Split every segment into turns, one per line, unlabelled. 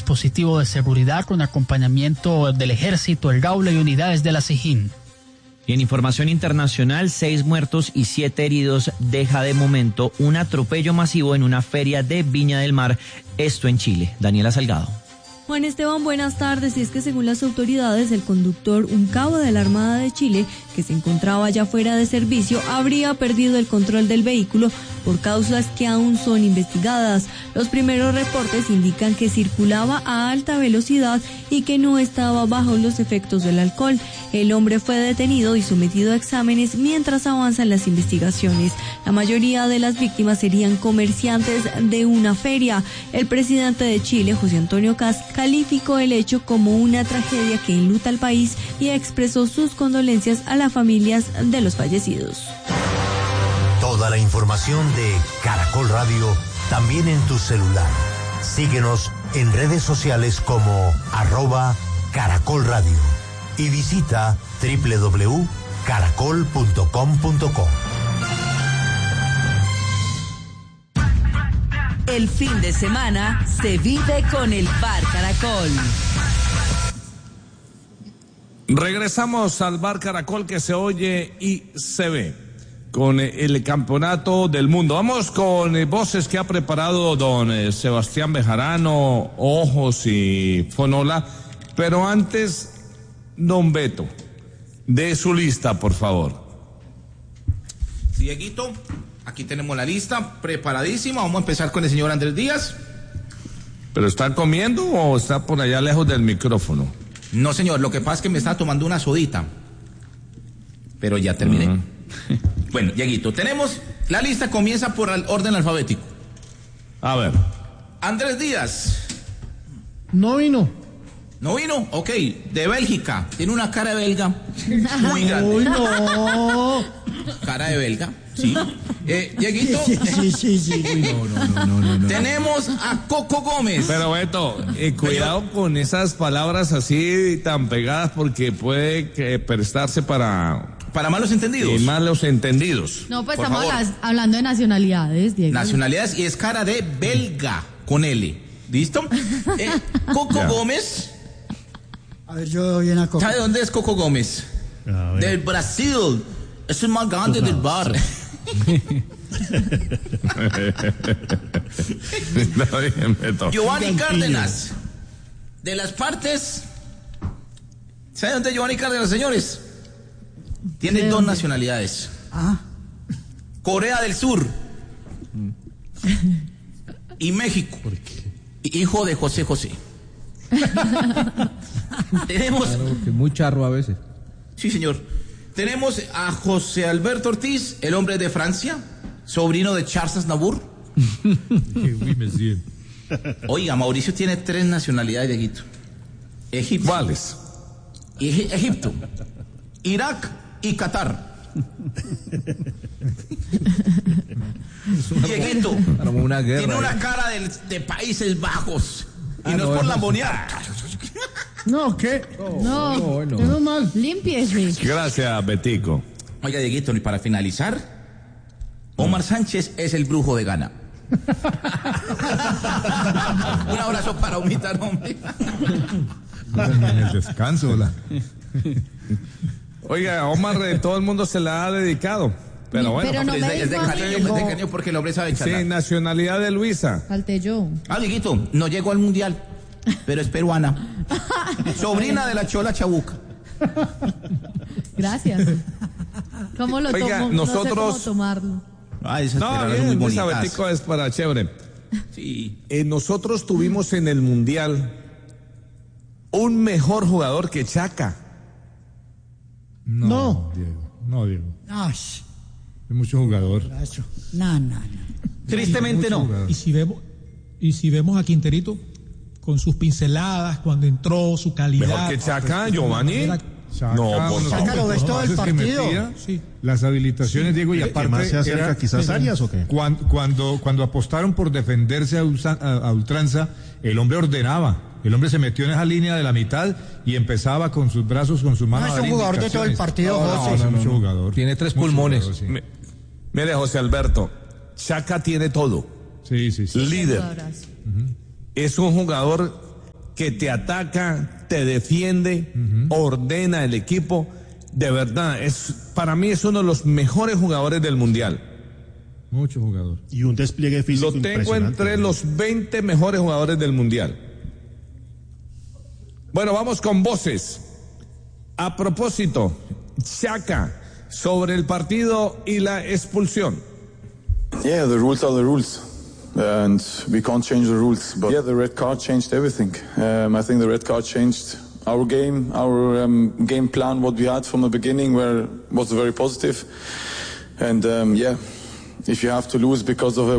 dispositivo de seguridad con acompañamiento del ejército, el Gaula y unidades de la SIJIN.
Y en información internacional, 6 muertos y 7 heridos deja de momento un atropello masivo en una feria de Viña del Mar, esto en Chile. Daniela Salgado.
Juan Esteban, buenas tardes. Y es que según las autoridades, el conductor, un cabo de la Armada de Chile, que se encontraba ya fuera de servicio, habría perdido el control del vehículo por causas que aún son investigadas. Los primeros reportes indican que circulaba a alta velocidad y que no estaba bajo los efectos del alcohol. El hombre fue detenido y sometido a exámenes mientras avanzan las investigaciones. La mayoría de las víctimas serían comerciantes de una feria. El presidente de Chile, José Antonio Kast, calificó el hecho como una tragedia que enluta al país y expresó sus condolencias a las familias de los fallecidos.
Toda la información de Caracol Radio también en tu celular. Síguenos en redes sociales como @Caracol Radio y visita www.caracol.com.co.
El fin de semana se vive con el Bar Caracol.
Regresamos al Bar Caracol, que se oye y se ve con el campeonato del mundo. Vamos con voces que ha preparado don Sebastián Bejarano, Ojos y Fonola. Pero antes, don Beto, de su lista, por favor.
Dieguito, aquí tenemos la lista preparadísima. Vamos a empezar con el señor Andrés Díaz.
¿Pero está comiendo o está por allá lejos del micrófono?
No, señor, lo que pasa es que me estaba tomando una sodita. Pero ya terminé. Bueno, Dieguito, tenemos la lista, comienza por el orden alfabético.
A ver.
Andrés Díaz.
No vino.
¿No vino? Ok, de Bélgica. Tiene una cara de belga muy grande.
Uy, no.
Cara de belga, sí. Dieguito.
Sí. Uy, no.
Tenemos a Coco Gómez.
Pero Beto, cuidado con esas palabras así tan pegadas, porque puede prestarse para
malos entendidos.
Malos entendidos.
No, pues estamos hablando de nacionalidades, Diego.
Nacionalidades, y es cara de belga con L. ¿Listo? Coco Gómez.
A ver, yo doy una Coco.
¿Sabe dónde es Coco Gómez? Del Brasil. Es el más grande del bar. Giovanni Cárdenas. De las partes. ¿Sabe dónde es Giovanni Cárdenas, señores? Tiene 2 nacionalidades. Corea del Sur y México.
¿Por qué?
Hijo de José José. Tenemos.
Claro, que muy charro a veces.
Sí, señor. Tenemos a José Alberto Ortiz, el hombre de Francia, sobrino de Charles Aznavour. Oiga, Mauricio tiene 3 nacionalidades, Dieguito. Egipto.
¿Cuáles?
Egipto, Irak y Qatar. Dieguito
una guerra,
tiene una cara de Países Bajos. Y no es por lambonear.
No, ¿qué?
No,
menos mal.
Límpiese.
Gracias, Betico.
Oiga, Dieguito, y para finalizar, Omar Sánchez es el brujo de Ghana. Un abrazo para Omitar, hombre.
En el descanso, hola.
Oiga, Omar, todo el mundo se la ha dedicado. Pero bueno,
pero no
es de cariño porque el hombre sabe charlar.
Sí, nacionalidad de Luisa.
Falté yo.
Dieguito, no llegó al mundial, pero es peruana. Sobrina de la Chola Chabuca.
Gracias. ¿Cómo lo
Oiga,
tomo?
nosotros...
No sé cómo tomarlo.
Esas palabras son muy
bien,
bonitas.
Betico es para chévere.
Sí.
Nosotros tuvimos en el mundial un mejor jugador que Chaca.
No.
Diego.
Ay,
Hay mucho jugador.
no.
Tristemente no.
Y si vemos a Quinterito con sus pinceladas cuando entró, su calidad.
Mejor que Chaca, Giovanni.
Chaca,
Chaca lo ves todo el partido.
Sí.
Las habilitaciones, Diego, y aparte
más se acerca quizás Arias, ¿o qué?
Cuando apostaron por defenderse a ultranza, el hombre ordenaba. El hombre se metió en esa línea de la mitad y empezaba con sus brazos, con sus manos.
No, es un jugador de todo el partido, José.
No, jugador.
Tiene 3 pulmones.
Jugador, sí.
Mire, José Alberto, Chaca tiene todo.
Sí.
Líder. Es un jugador que te ataca, te defiende, ordena el equipo. De verdad, para mí es uno de los mejores jugadores del Mundial.
Mucho jugador.
Y un despliegue físico
Lo tengo
impresionante.
entre los 20 mejores jugadores del Mundial. Bueno, vamos con voces. A propósito, Xhaka, sobre el partido y la expulsión.
Yeah, the rules are the rules. And we can't change the rules. But yeah, the red card changed everything. I think the red card changed our game, our game plan, what we had from the beginning, where was very positive. And yeah, if you have to lose because of the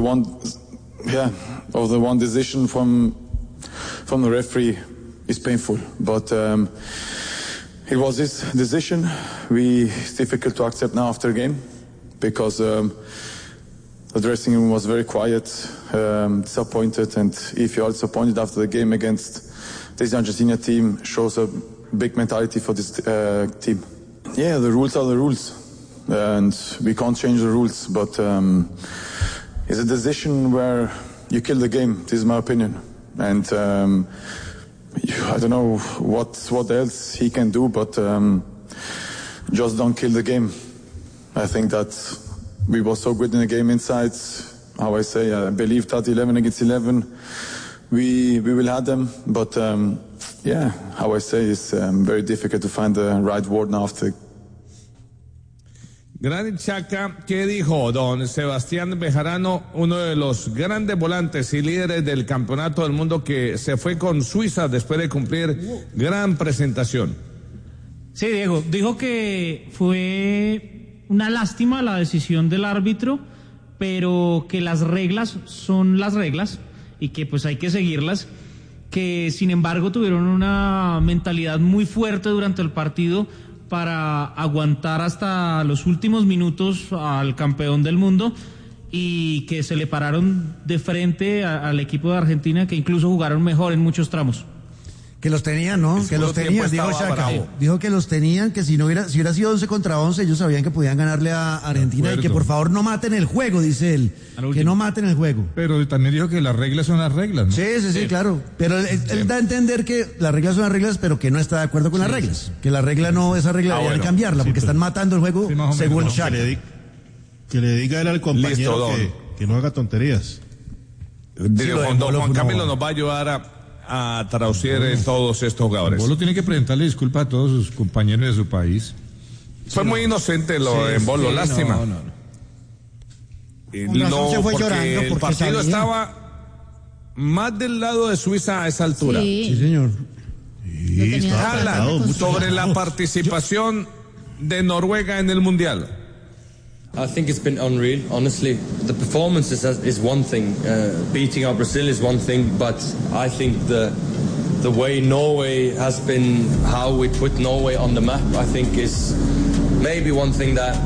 one decision from the referee, it's painful. But it was his decision. It's difficult to accept now after a game because the dressing room was very quiet, disappointed, and if you are disappointed after the game against this Argentina team, shows a big mentality for this team. Yeah, the rules are the rules, and we can't change the rules, but it's a decision where you kill the game. This is my opinion, and I don't know what else he can do, but just don't kill the game. I think that we were so good in the game inside. How I say, I believe that 11 against 11, we will have them. But yeah, how I say, it's very difficult to find the right word now after.
Granit Xhaka, ¿qué dijo don Sebastián Bejarano, uno de los grandes volantes y líderes del campeonato del mundo que se fue con Suiza después de cumplir gran presentación?
Sí, Diego, dijo que fue una lástima la decisión del árbitro, pero que las reglas son las reglas y que pues hay que seguirlas, que sin embargo tuvieron una mentalidad muy fuerte durante el partido para aguantar hasta los últimos minutos al campeón del mundo y que se le pararon de frente al equipo de Argentina, que incluso jugaron mejor en muchos tramos.
Que los tenían, ¿no? Que los tenían, dijo Xhaka. Dijo que los tenían, que si hubiera sido 11 contra 11, ellos sabían que podían ganarle a Argentina y que por favor no maten el juego, dice él. Que no maten el juego.
Pero también dijo que las reglas son las reglas, ¿no?
Sí, claro. Pero él da a entender que las reglas son las reglas, pero que no está de acuerdo con las reglas. Que la regla no, esa regla deberían cambiarla, porque están matando el juego según Xhaka.
Que le diga él al compañero que no haga tonterías.
Juan Camilo nos va a ayudar a traducir todos estos jugadores.
Bolo tiene que presentarle disculpas a todos sus compañeros de su país.
Fue muy inocente en Bolo, lástima. No,
se fue
porque
llorando
el
porque
partido
sabía.
estaba más del lado de Suiza a esa altura.
Sí, señor.
Haaland, sobre la participación de Noruega en el Mundial.
I think it's been unreal, honestly. The performance is one thing. Beating out Brazil is one thing, but I think the way Norway has been, how we put Norway on the map, I think is maybe one thing that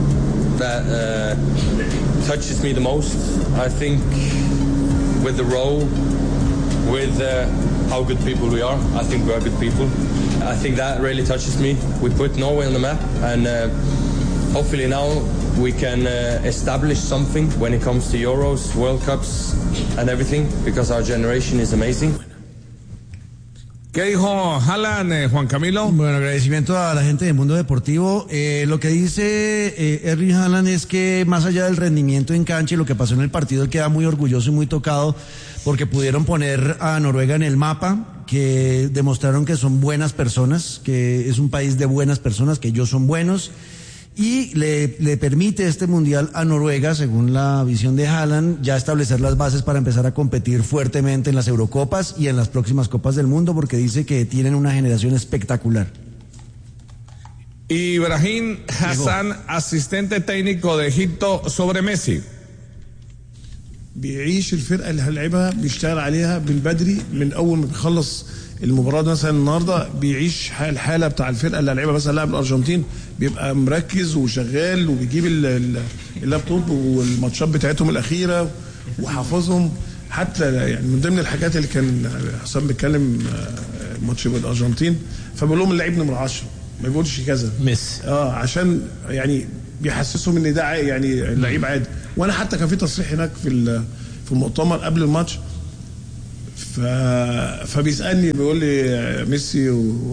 touches me the most. I think with the role, with how good people we are, I think we are good people. I think that really touches me. We put Norway on the map, and hopefully now we can establish something when it comes to Euros, World Cups and everything, because our generation is amazing.
¿Qué dijo Haaland, Juan Camilo?
Bueno, agradecimiento a la gente del mundo deportivo. Lo que dice Erling Haaland es que más allá del rendimiento en cancha y lo que pasó en el partido, él queda muy orgulloso y muy tocado porque pudieron poner a Noruega en el mapa, que demostraron que son buenas personas, que es un país de buenas personas, que ellos son buenos. Y le permite este mundial a Noruega, según la visión de Haaland, ya establecer las bases para empezar a competir fuertemente en las Eurocopas y en las próximas Copas del Mundo, porque dice que tienen una generación espectacular.
Ibrahim Hassan, asistente técnico de Egipto, sobre Messi.
بيعيش الفرقه اللي هنلعبها بيشتغل عليها بالبدري من اول ما بيخلص المباراه. مثلا النهارده بيعيش الحاله بتاع الفرقه اللي هنلعبها، مثلا لاعب الارجنتين بيبقى مركز وشغال وبيجيب اللابتوب والماتشات بتاعتهم الاخيره وحافظهم. حتى يعني من ضمن الحاجات اللي كان حسام بيتكلم ماتش الارجنتين، فبقول لهم اللعيب نمره 10 ما بيقولش كذا ميسي عشان يعني بيحسسهم ان ده يعني اللعيب عادي. وانا حتى كان في تصريح هناك في المؤتمر قبل الماتش فبيسالني بيقول لي ميسي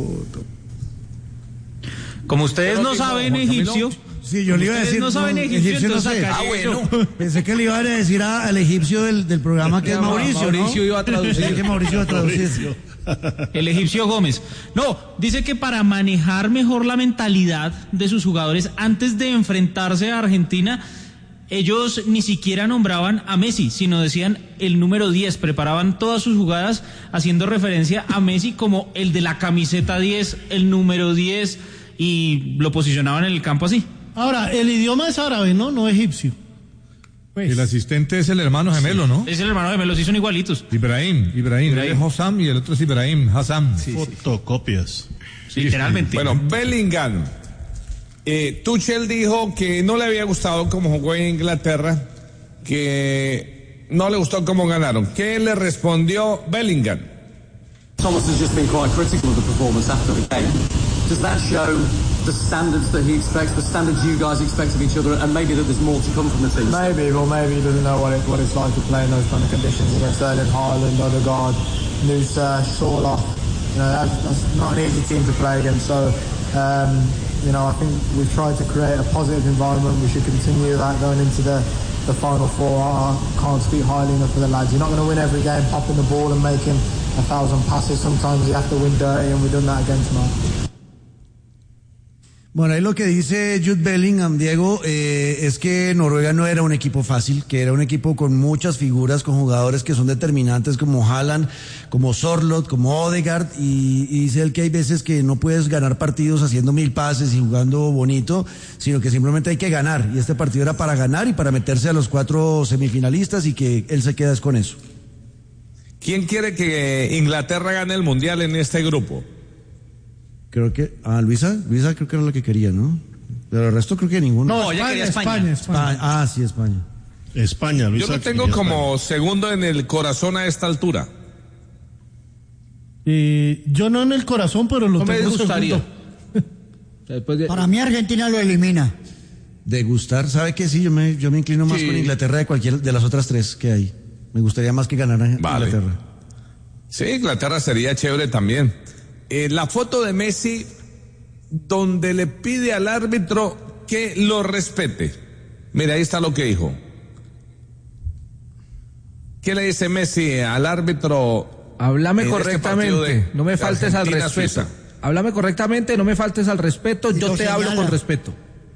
Como ustedes no saben egipcio.
Sí, yo le iba a decir.
No saben egipcio,
no sé.
bueno.
Pensé que le iban a decir al egipcio del programa que es Mauricio.
Mauricio iba a traducir.
Sí, que Mauricio iba a traducir.
El egipcio Gómez. No, dice que para manejar mejor la mentalidad de sus jugadores antes de enfrentarse a Argentina, ellos ni siquiera nombraban a Messi, sino decían el número 10, preparaban todas sus jugadas haciendo referencia a Messi como el de la camiseta 10, el número 10, y lo posicionaban en el campo así.
Ahora, el idioma es árabe, ¿no? No egipcio.
Pues. El asistente es el hermano gemelo, ¿no?
Es el hermano gemelo, sí son igualitos.
Ibrahim. Es Hossam y el otro es Ibrahim, Hassam.
Sí, fotocopias.
Sí, literalmente.
Bueno, Bellingham. Tuchel dijo que no le había gustado cómo jugó en Inglaterra, que no le gustó cómo ganaron. ¿Qué le respondió Bellingham?
Thomas has just been quite critical of the performance after the game. Does that show the standards that he expects, the standards you guys expect of each other, and maybe that there's more to come from the team?
Maybe, or maybe he doesn't know what it's like to play in those kind of conditions against Erling Haaland, Odegaard, Nusa, Sorloth. You know, that's not an easy team to play against. So, you know, I think we've tried to create a positive environment. We should continue that going into the Final Four. I can't speak highly enough for the lads. You're not going to win every game popping the ball and making 1,000 passes. Sometimes you have to win dirty, and we've done that again tonight.
Bueno, ahí lo que dice Jude Bellingham, Diego, es que Noruega no era un equipo fácil, que era un equipo con muchas figuras, con jugadores que son determinantes como Haaland, como Sorloth, como Odegaard, y dice él que hay veces que no puedes ganar partidos haciendo 1000 pases y jugando bonito, sino que simplemente hay que ganar, y este partido era para ganar y para meterse a los 4 semifinalistas, y que él se queda con eso.
¿Quién quiere que Inglaterra gane el Mundial en este grupo?
Creo que, Luisa creo que era lo que quería, ¿no? Pero el resto creo que ninguno.
No, ella quería España.
Sí, España.
España, Luisa.
Yo lo tengo como segundo en el corazón a esta altura.
Yo no en el corazón, pero lo tengo
segundo.
Para mí Argentina lo elimina.
De gustar, ¿sabe qué? Sí, yo me inclino más con Inglaterra de cualquier de las otras 3 que hay. Me gustaría más que ganara Inglaterra.
Sí, Inglaterra sería chévere también. La foto de Messi donde le pide al árbitro que lo respete. Mira, ahí está lo que dijo. ¿Qué le dice Messi al árbitro?
Háblame correctamente, no me faltes al respeto.
Suiza.
Háblame correctamente, no me faltes al respeto, yo te hablo con respeto.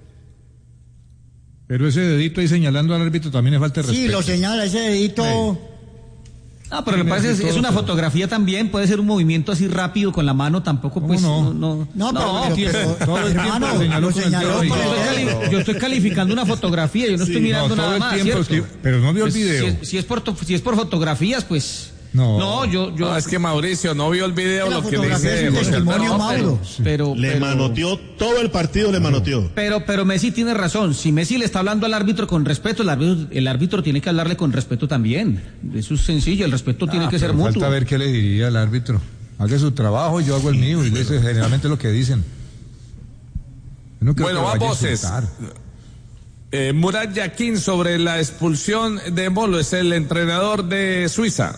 Pero ese dedito ahí señalando al árbitro también es falta de respeto.
Sí, lo señala, ese dedito...
No, pero lo que pasa es una fotografía también, puede ser un movimiento así rápido con la mano, tampoco pues
pero
yo estoy calificando una fotografía, yo no estoy mirando nada más,
pero no vio el video.
Si es por fotografías, pues
No, es que Mauricio no vio el video, lo que le dice
Mauro.
Pero
le manoteó todo el partido, le manoteó.
Pero Messi tiene razón. Si Messi le está hablando al árbitro con respeto, el árbitro tiene que hablarle con respeto también. Eso es sencillo, el respeto tiene que ser mutuo.
Falta ver qué le diría al árbitro. Haga su trabajo y yo hago el mío, y eso es generalmente lo que dicen.
Bueno, a voces. Murat Yakin sobre la expulsión de Molo, es el entrenador de Suiza.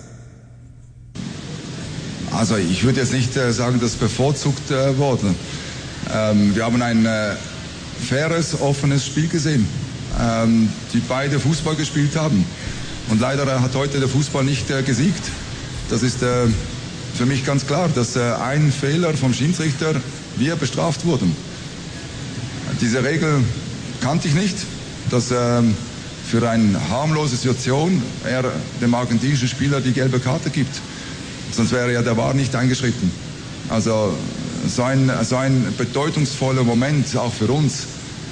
Also ich würde jetzt nicht sagen, dass bevorzugt wurde. Wir haben ein faires, offenes Spiel gesehen, die beide Fußball gespielt haben. Und leider hat heute der Fußball nicht gesiegt. Das ist für mich ganz klar, dass ein Fehler vom Schiedsrichter wir bestraft wurden. Diese Regel kannte ich nicht, dass für eine harmlose Situation er dem argentinischen Spieler die gelbe Karte gibt. Sonst wäre ja der VAR nicht eingeschritten. Also so ein bedeutungsvoller Moment auch für uns,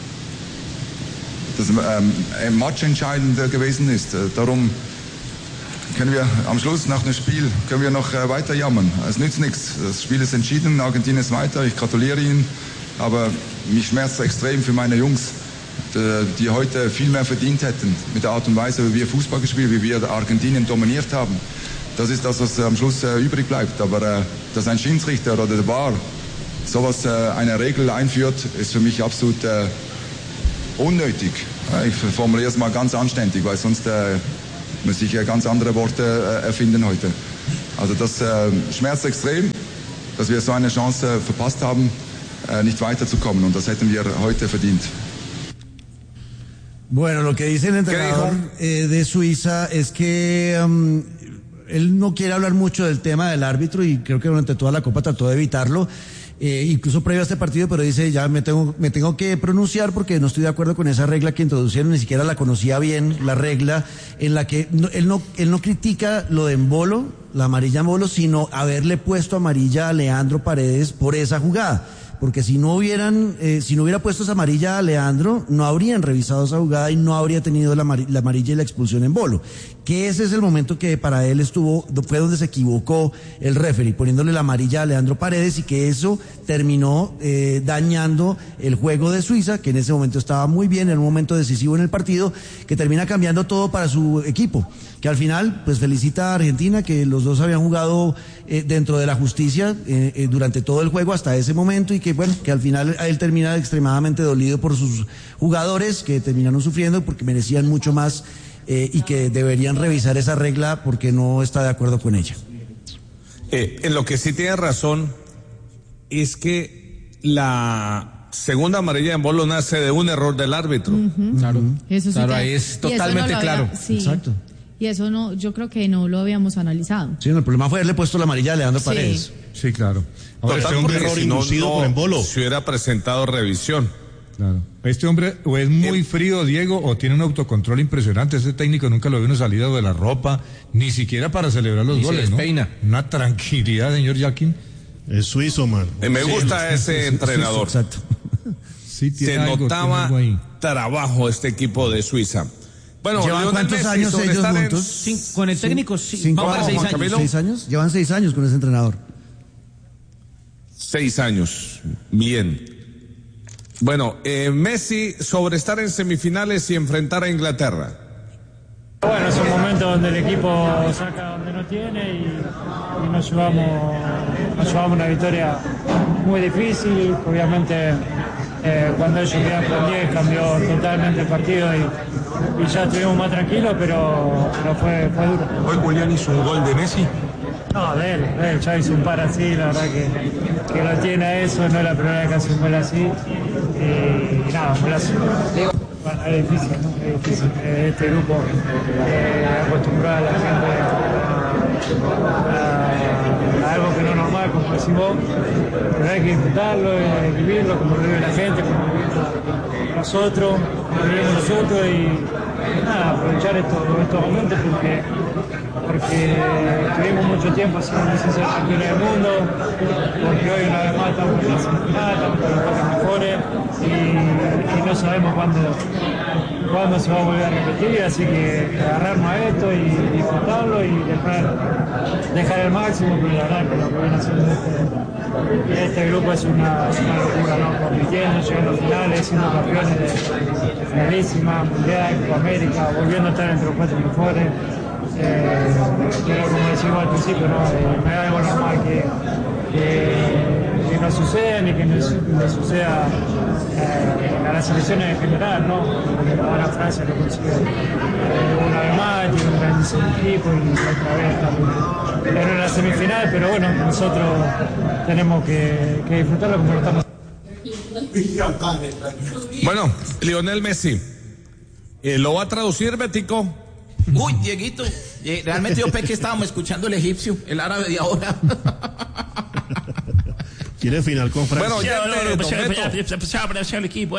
das matchentscheidend gewesen ist. Darum können wir am Schluss nach dem Spiel noch weiter jammern. Es nützt nichts. Das Spiel ist entschieden, Argentinien ist weiter. Ich gratuliere Ihnen, aber mich schmerzt extrem für meine Jungs, die heute viel mehr verdient hätten mit der Art und Weise, wie wir Fußball gespielt, wie wir Argentinien dominiert haben. Das ist das, was am Schluss übrig bleibt. Aber dass ein Schiedsrichter oder der VAR sowas, eine Regel einführt, ist für mich absolut unnötig. Ich formuliere es mal ganz anständig, weil sonst müsste ich ganz andere Worte erfinden heute. Also das schmerzt extrem, dass wir so eine Chance verpasst haben, nicht weiterzukommen. Und das hätten wir heute verdient.
Bueno, lo que dice el entrenador de Suiza es que él no quiere hablar mucho del tema del árbitro y creo que durante toda la Copa trató de evitarlo. Incluso previo a este partido, pero dice, ya me tengo que pronunciar porque no estoy de acuerdo con esa regla que introducieron, ni siquiera la conocía bien, la regla en la que él no critica lo de Embolo, la amarilla a Embolo, sino haberle puesto amarilla a Leandro Paredes por esa jugada. Porque si no hubiera puesto esa amarilla a Leandro, no habrían revisado esa jugada y no habría tenido la amarilla y la expulsión en Embolo. Que ese es el momento que para él fue donde se equivocó el referee, poniéndole la amarilla a Leandro Paredes, y que eso terminó dañando el juego de Suiza, que en ese momento estaba muy bien, en un momento decisivo en el partido, que termina cambiando todo para su equipo. Que al final, pues felicita a Argentina, que los dos habían jugado dentro de la justicia durante todo el juego hasta ese momento, y que bueno, que al final él termina extremadamente dolido por sus jugadores, que terminaron sufriendo porque merecían mucho más, y que deberían revisar esa regla porque no está de acuerdo con ella.
En lo que sí tiene razón es que la segunda amarilla en Embolo nace de un error del árbitro.
Claro,
eso sí,
claro, ahí es totalmente claro.
Sí.
Exacto.
Y eso no, yo creo que no lo habíamos analizado.
Sí, el problema fue haberle puesto la amarilla a Leandro Paredes.
Sí, claro.
Ahora,
Total, un error inducido por Embolo.
Se hubiera presentado revisión.
Claro. Este hombre o es muy frío, Diego, o tiene un autocontrol impresionante. Ese técnico nunca lo vino salido de la ropa, ni siquiera para celebrar los goles, ¿no? Una tranquilidad, señor Jaquín.
Es suizo, man.
Me gusta ese entrenador.
Exacto.
Sí,
se notaba trabajo este equipo de Suiza. Bueno,
¿llevan cuántos años ellos juntos?
Con el técnico, sí.
6 años. Llevan 6 años con ese entrenador.
6 años. Bien. Bueno, Messi sobre estar en semifinales y enfrentar a Inglaterra.
Bueno, es un momento donde el equipo saca donde no tiene y nos llevamos una victoria muy difícil. Obviamente cuando ellos quedan con 10 cambió totalmente el partido y ya estuvimos más tranquilos, pero fue duro.
¿Hoy Julián hizo un gol de Messi?
No, de él ya hizo un par así, la verdad que lo tiene a eso, no es la primera vez que hace un gol así. Y nada, un golazo. Bueno, es difícil, ¿no? Es difícil. Este grupo acostumbrar a la gente a algo que no es normal, como decís vos, pero hay que disfrutarlo, hay que vivirlo, como lo vive la gente, como lo vivimos nosotros, y nada, aprovechar estos momentos porque tuvimos mucho tiempo sin ser campeones del mundo, porque hoy una vez más estamos en la semifinal, estamos con los cuatro mejores y no sabemos cuándo se va a volver a repetir, así que agarrarnos a esto y disfrutarlo y dejar el máximo, pero la verdad que lo que viene haciendo este grupo es una locura, ¿no? Compitiendo, llegando a finales, siendo campeones de finalísima, mundial, Copa América, volviendo a estar entre los cuatro mejores. Pero como decimos al principio, ¿no? No es algo normal que no suceda ni que no suceda a las selecciones en general, ¿no? Ahora Francia lo consiguió una vez más, tiene un grandísimo equipo y otra vez estamos en la semifinal, pero bueno, nosotros tenemos que disfrutarlo como lo estamos.
Bueno, Lionel Messi, ¿lo va a traducir, Betico?
Uy, Dieguito, realmente yo pensé que estábamos escuchando el egipcio, el árabe de ahora.
¿Quiere final con Francia?
Bueno, el equipo,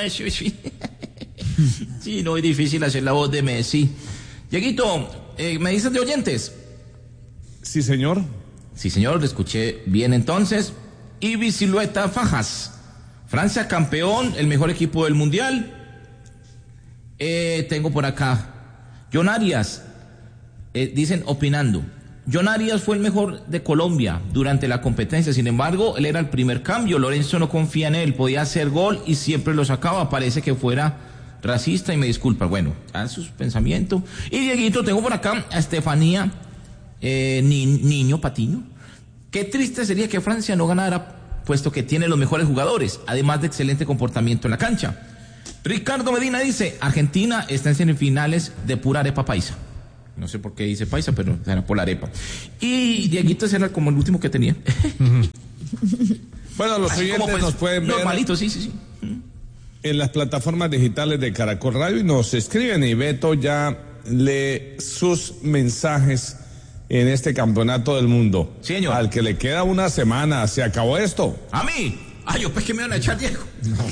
sí, no es difícil hacer la voz de Messi. Dieguito, ¿me dices de oyentes?
Sí, señor.
Sí, señor, lo escuché bien entonces. Ibi Silueta Fajas, Francia campeón, el mejor equipo del mundial. Tengo por acá John Arias, dicen opinando. John Arias fue el mejor de Colombia durante la competencia, sin embargo, él era el primer cambio, Lorenzo no confía en él, podía hacer gol y siempre lo sacaba, parece que fuera racista y me disculpa, bueno, a sus pensamientos. Y Dieguito, tengo por acá a Estefanía Niño Patiño. Qué triste sería que Francia no ganara, puesto que tiene los mejores jugadores, además de excelente comportamiento en la cancha. Ricardo Medina dice, Argentina está en semifinales de pura arepa paisa. No sé por qué dice paisa, pero era por la arepa. Y Dieguito ese era como el último que tenía.
Bueno, los oyentes nos pueden ver
normalito, sí.
En las plataformas digitales de Caracol Radio y nos escriben, y Beto ya lee sus mensajes en este campeonato del mundo.
Sí, señor.
Al que le queda una semana, ¿se acabó esto?
¿A mí? Yo pues que me van a echar, Diego.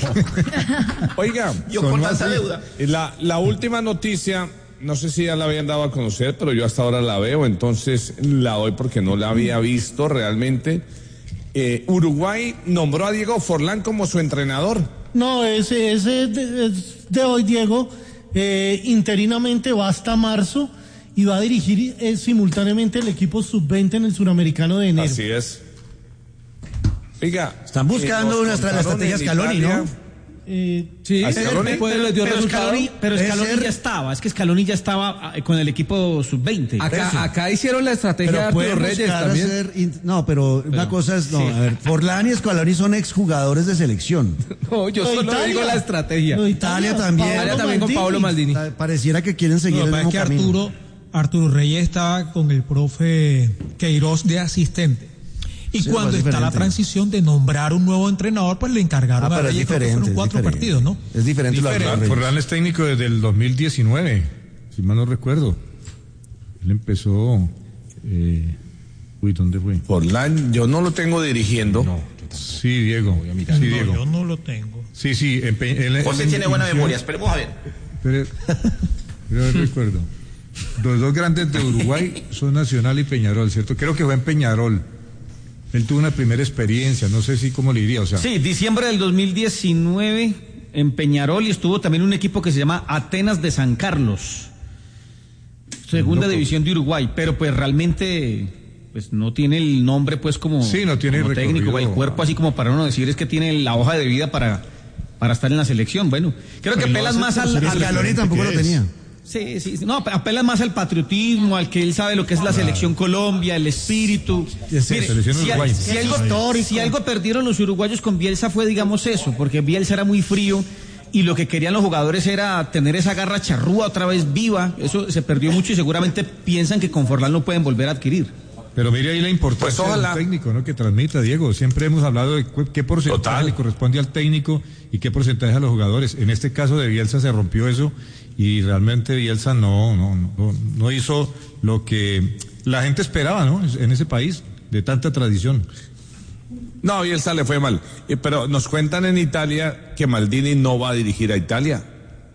Oiga,
yo con tanta deuda.
La última noticia, no sé si ya la habían dado a conocer, pero yo hasta ahora la veo, entonces la doy porque no la había visto realmente. Uruguay nombró a Diego Forlán como su entrenador.
No, ese es de hoy, Diego. Interinamente va hasta marzo y va a dirigir simultáneamente el equipo sub-20 en el Suramericano de enero.
Así es. Oiga,
están buscando la estrategia Scaloni, ¿no?
Sí, pero Scaloni ya estaba, es que Scaloni ya estaba con el equipo sub-20.
Acá hicieron la estrategia de Arturo Reyes también.
Una cosa es, a ver, Forlán y Scaloni son exjugadores de selección.
No, yo solo digo la estrategia.
Italia también
con Pablo Maldini.
Pareciera que quieren seguir el mismo camino.
Arturo Reyes estaba con el profe Queiroz de asistente. Y cuando está la transición de nombrar un nuevo entrenador, pues le encargaron a Reyes, creo que fueron 4 partidos, ¿no?
Es diferente.
Forlán es técnico desde el 2019, si mal no recuerdo. Él empezó... ¿dónde fue?
Forlán, yo no lo tengo dirigiendo.
No, sí, Diego. Sí, Diego.
Yo no lo tengo.
Sí.
José tiene buena memoria, esperemos a ver.
Pero recuerdo. Los dos grandes de Uruguay son Nacional y Peñarol, ¿cierto? Creo que fue en Peñarol. Él tuvo una primera experiencia, no sé si cómo le diría, o sea.
Sí, diciembre del 2019 en Peñarol, y estuvo también un equipo que se llama Atenas de San Carlos, segunda división de Uruguay, pero pues realmente pues no tiene el nombre pues como,
sí, no tiene
como técnico o el cuerpo así como para uno decir es que tiene la hoja de vida para estar en la selección. Bueno, creo que apelas más al
Scaloni tampoco lo tenía.
Sí, no, apela más al patriotismo, al que él sabe lo que es la selección Colombia, el espíritu. Mire, si algo perdieron los uruguayos con Bielsa fue, digamos, eso, porque Bielsa era muy frío y lo que querían los jugadores era tener esa garra charrúa otra vez viva. Eso se perdió mucho y seguramente piensan que con Forlán lo pueden volver a adquirir.
Pero mire ahí la importancia del técnico, ¿no? Que transmita, Diego. Siempre hemos hablado de qué porcentaje le corresponde al técnico y qué porcentaje a los jugadores. En este caso de Bielsa se rompió eso y realmente Bielsa no hizo lo que la gente esperaba, ¿no? En ese país de tanta tradición.
No, Bielsa le fue mal. Pero nos cuentan en Italia que Maldini no va a dirigir a Italia.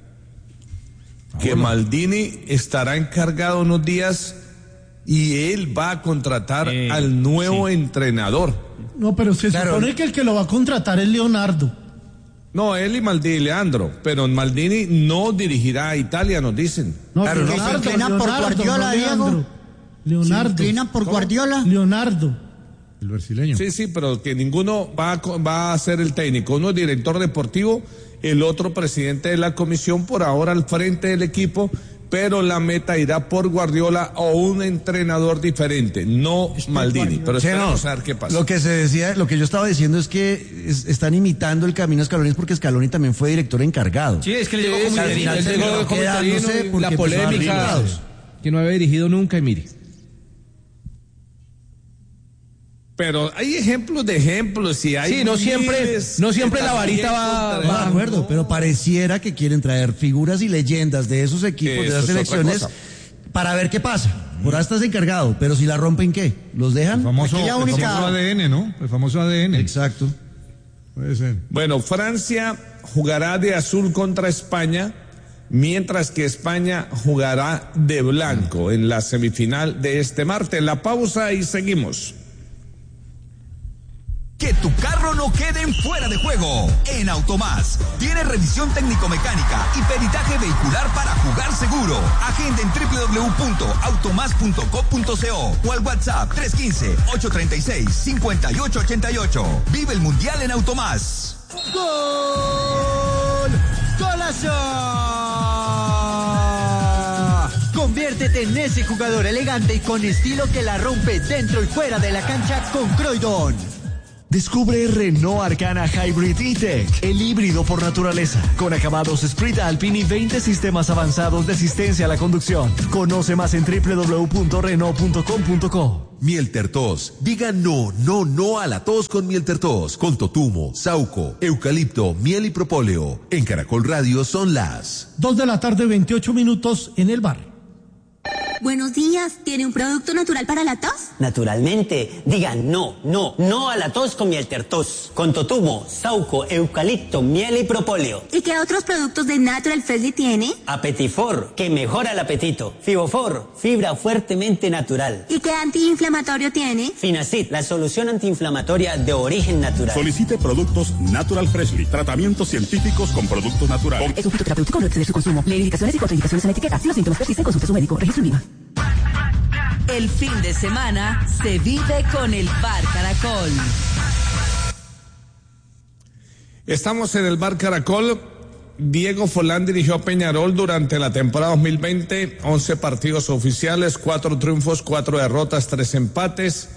Que Maldini estará encargado unos días y él va a contratar al nuevo entrenador.
No, pero se supone que el que lo va a contratar es Leonardo.
No, él y Maldini, Leandro, pero Maldini no dirigirá a Italia, nos dicen.
No, claro, no se inclinan por Guardiola, Diego.
Leonardo.
¿Se inclinan por Guardiola?
Leonardo.
El brasileño.
Sí, pero que ninguno va a ser el técnico. Uno es director deportivo, el otro presidente de la comisión, por ahora al frente del equipo, pero la meta irá por Guardiola o un entrenador diferente, no Maldini. Pero esperemos a ver qué pasa.
Lo que se decía, lo que yo estaba diciendo es que están imitando el camino a Scaloni porque Scaloni también fue director encargado.
Sí, es que le llegó como
interino. La polémica que no había dirigido nunca y mire.
Pero hay ejemplos de ejemplos y hay
no siempre la varita va
de acuerdo, pero pareciera que quieren traer figuras y leyendas de esos equipos, de esas selecciones, para ver qué pasa. Por ahora estás encargado, pero si la rompen, ¿qué? ¿Los dejan?
El famoso ADN, ¿no? El famoso ADN.
Exacto.
Puede ser.
Bueno, Francia jugará de azul contra España, mientras que España jugará de blanco en la semifinal de este martes. La pausa y seguimos.
Que tu carro no quede en fuera de juego. En Automás tiene revisión técnico-mecánica y peritaje vehicular para jugar seguro. Agenda en www.automas.co.co o al WhatsApp 315-836-5888. Vive el Mundial en Automás.
¡Gol! ¡Golazo! Conviértete en ese jugador elegante y con estilo que la rompe dentro y fuera de la cancha con Croydon.
Descubre Renault Arcana Hybrid E-Tech, el híbrido por naturaleza, con acabados Sprint Alpine y 20 sistemas avanzados de asistencia a la conducción. Conoce más en www.renault.com.co.
Miel Tertos. Diga no a la tos con Miel Tertos. Con totumo, sauco, eucalipto, miel y propóleo. En Caracol Radio son las
2:28 p.m. en el bar.
Buenos días, ¿tiene un producto natural para la tos?
Naturalmente, digan no a la tos con Miel Tertos, con totumo, sauco, eucalipto, miel y propóleo.
¿Y qué otros productos de Natural Freshly tiene?
Apetifor, que mejora el apetito. Fibofor, fibra fuertemente natural.
¿Y qué antiinflamatorio tiene?
Finacid, la solución antiinflamatoria de origen natural.
Solicite productos Natural Freshly, tratamientos científicos con productos naturales.
Es un fitoterapéutico, no exceder su consumo. Lee indicaciones y contraindicaciones en la etiqueta. Si los síntomas persisten, consulte a su médico. Registro INVIMA.
El fin de semana se vive con el Bar Caracol.
Estamos en el Bar Caracol. Diego Forlán dirigió a Peñarol durante la temporada 2020, 11 partidos oficiales, 4 triunfos, 4 derrotas, 3 empates,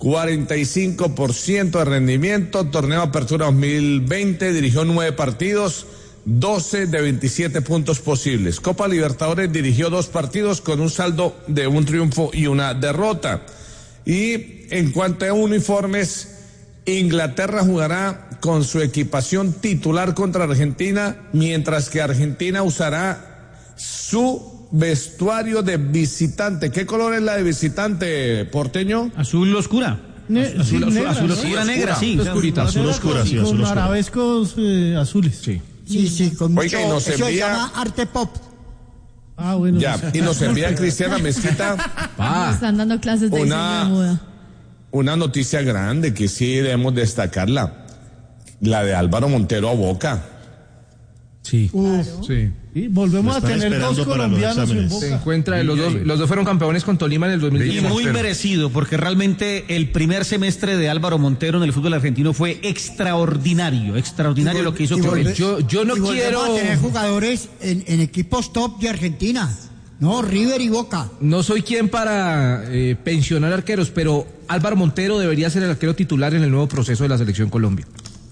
45% de rendimiento. Torneo Apertura 2020, dirigió 9 partidos, 12 de 27 puntos posibles. Copa Libertadores dirigió 2 partidos con un saldo de un triunfo y una derrota. Y en cuanto a uniformes, Inglaterra jugará con su equipación titular contra Argentina, mientras que Argentina usará su vestuario de visitante. ¿Qué color es la de visitante, porteño?
Azul oscura. Azul oscura, negra, sí.
Oscurita, azul oscura, sí, azul oscura.
Con arabescos azules.
Sí, con mucho.
Oiga, y nos
eso
envía...
se llama arte pop.
Ah, bueno.
Ya, y nos envía Cristiana Mezquita.
Están dando clases de diseño de moda.
Una noticia grande que sí debemos destacarla. La de Álvaro Montero a Boca.
Sí.
Claro. Sí.
Y volvemos a tener 2 colombianos en Boca.
Se encuentra, los dos fueron campeones con Tolima en el 2019.
Y muy merecido, porque realmente el primer semestre de Álvaro Montero en el fútbol argentino fue extraordinario lo que hizo con él.
Yo no quiero
a tener jugadores en equipos top de Argentina. No, River y Boca.
No soy quien para pensionar arqueros, pero Álvaro Montero debería ser el arquero titular en el nuevo proceso de la Selección Colombia.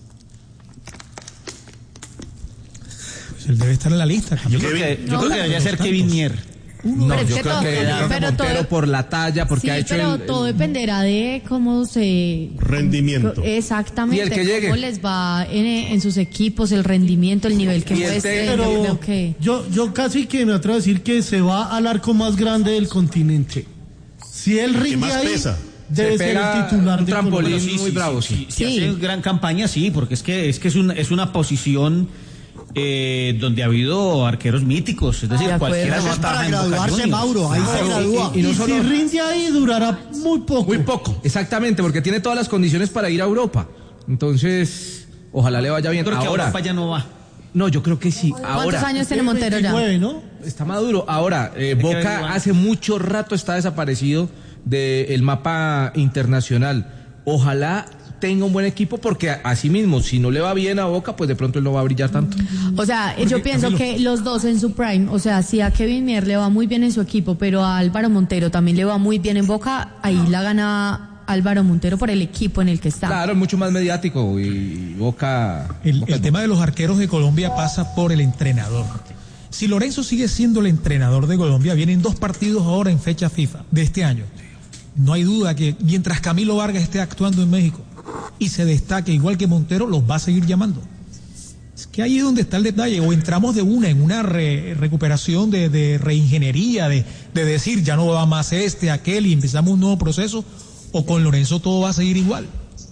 Él debe estar en la lista.
Yo creo que debería ser Kevin Mier.
No, yo creo que Montero por la talla, porque ha hecho
pero todo dependerá de cómo se...
Rendimiento.
Exactamente.
Y el que llegue.
Cómo les va en sus equipos, el rendimiento, el nivel que muestre.
Pero yo casi que me atrevo a decir que se va al arco más grande del continente. Si él rinde ahí... Pesa. Debe ser el titular
un
de
trampolín
Colombia.
muy bravo, sí.
Si hace gran campaña, sí, porque es que es una posición donde ha habido arqueros míticos, es decir, cualquiera
es para graduarse, Mauro, ahí se gradúa.
Y si rinde ahí durará muy poco.
Muy poco, exactamente, porque tiene todas las condiciones para ir a Europa. Entonces, ojalá le vaya bien.
Creo que
ahora
Europa ya no va.
No, yo creo que sí.
¿Cuántos años tiene Montero ya?
29, ¿no?
Está maduro. Ahora, Boca hace mucho rato está desaparecido del mapa internacional. Ojalá tenga un buen equipo, porque así mismo, si no le va bien a Boca, pues de pronto él no va a brillar tanto.
O sea, yo pienso que los dos en su prime, o sea, si a Kevin Mier le va muy bien en su equipo, pero a Álvaro Montero también le va muy bien en Boca, ahí la gana Álvaro Montero por el equipo en el que está.
Claro, es mucho más mediático y Boca...
El tema de los arqueros de Colombia pasa por el entrenador. Si Lorenzo sigue siendo el entrenador de Colombia, vienen 2 partidos ahora en fecha FIFA de este año. No hay duda que mientras Camilo Vargas esté actuando en México y se destaque igual que Montero, los va a seguir llamando. Es que ahí es donde está el detalle. O entramos en una recuperación de reingeniería, de decir ya no va más aquel y empezamos un nuevo proceso, o con Lorenzo todo va a seguir igual.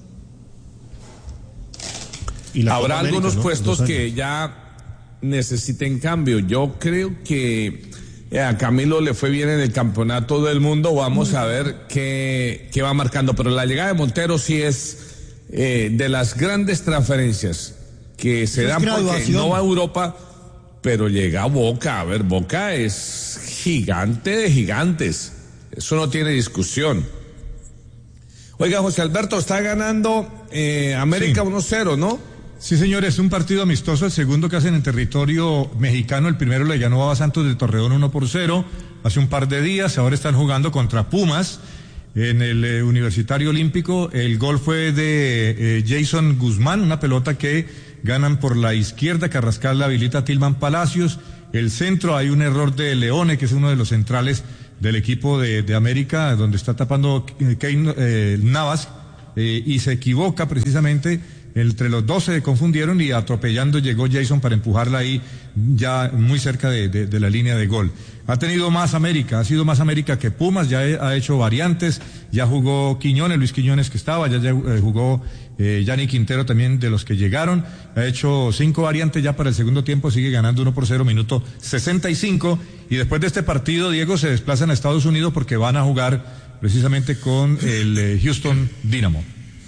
Y habrá algunos puestos que ya necesiten cambio. Yo creo que a Camilo le fue bien en el campeonato del mundo. Vamos a ver qué va marcando. Pero la llegada de Montero sí es de las grandes transferencias que se dan, porque no va a Europa, pero llega a Boca. A ver, Boca es gigante de gigantes. Eso no tiene discusión. Oiga, José Alberto, está ganando América 1-0, ¿no?
Sí, señor, es un partido amistoso, el segundo que hacen en territorio mexicano. El primero le ganó a Santos de Torreón 1-0 hace un par de días. Ahora están jugando contra Pumas. en el Universitario Olímpico. El gol fue de Jason Guzmán, una pelota que ganan por la izquierda. Carrascal la habilita a Tilman Palacios. El centro, hay un error de Leone, que es uno de los centrales del equipo de América, donde está tapando Navas, y se equivoca precisamente. Entre los dos se confundieron y atropellando llegó Jason para empujarla ahí ya muy cerca de la línea de gol. Ha sido más América que Pumas, ya ha hecho variantes, ya jugó Quiñones, Luis Quiñones que estaba, ya jugó Yanni Quintero también de los que llegaron, ha hecho 5 variantes ya para el segundo tiempo, sigue ganando 1-0, minuto 65, y después de este partido, Diego, se desplazan a Estados Unidos porque van a jugar precisamente con el Houston Dynamo.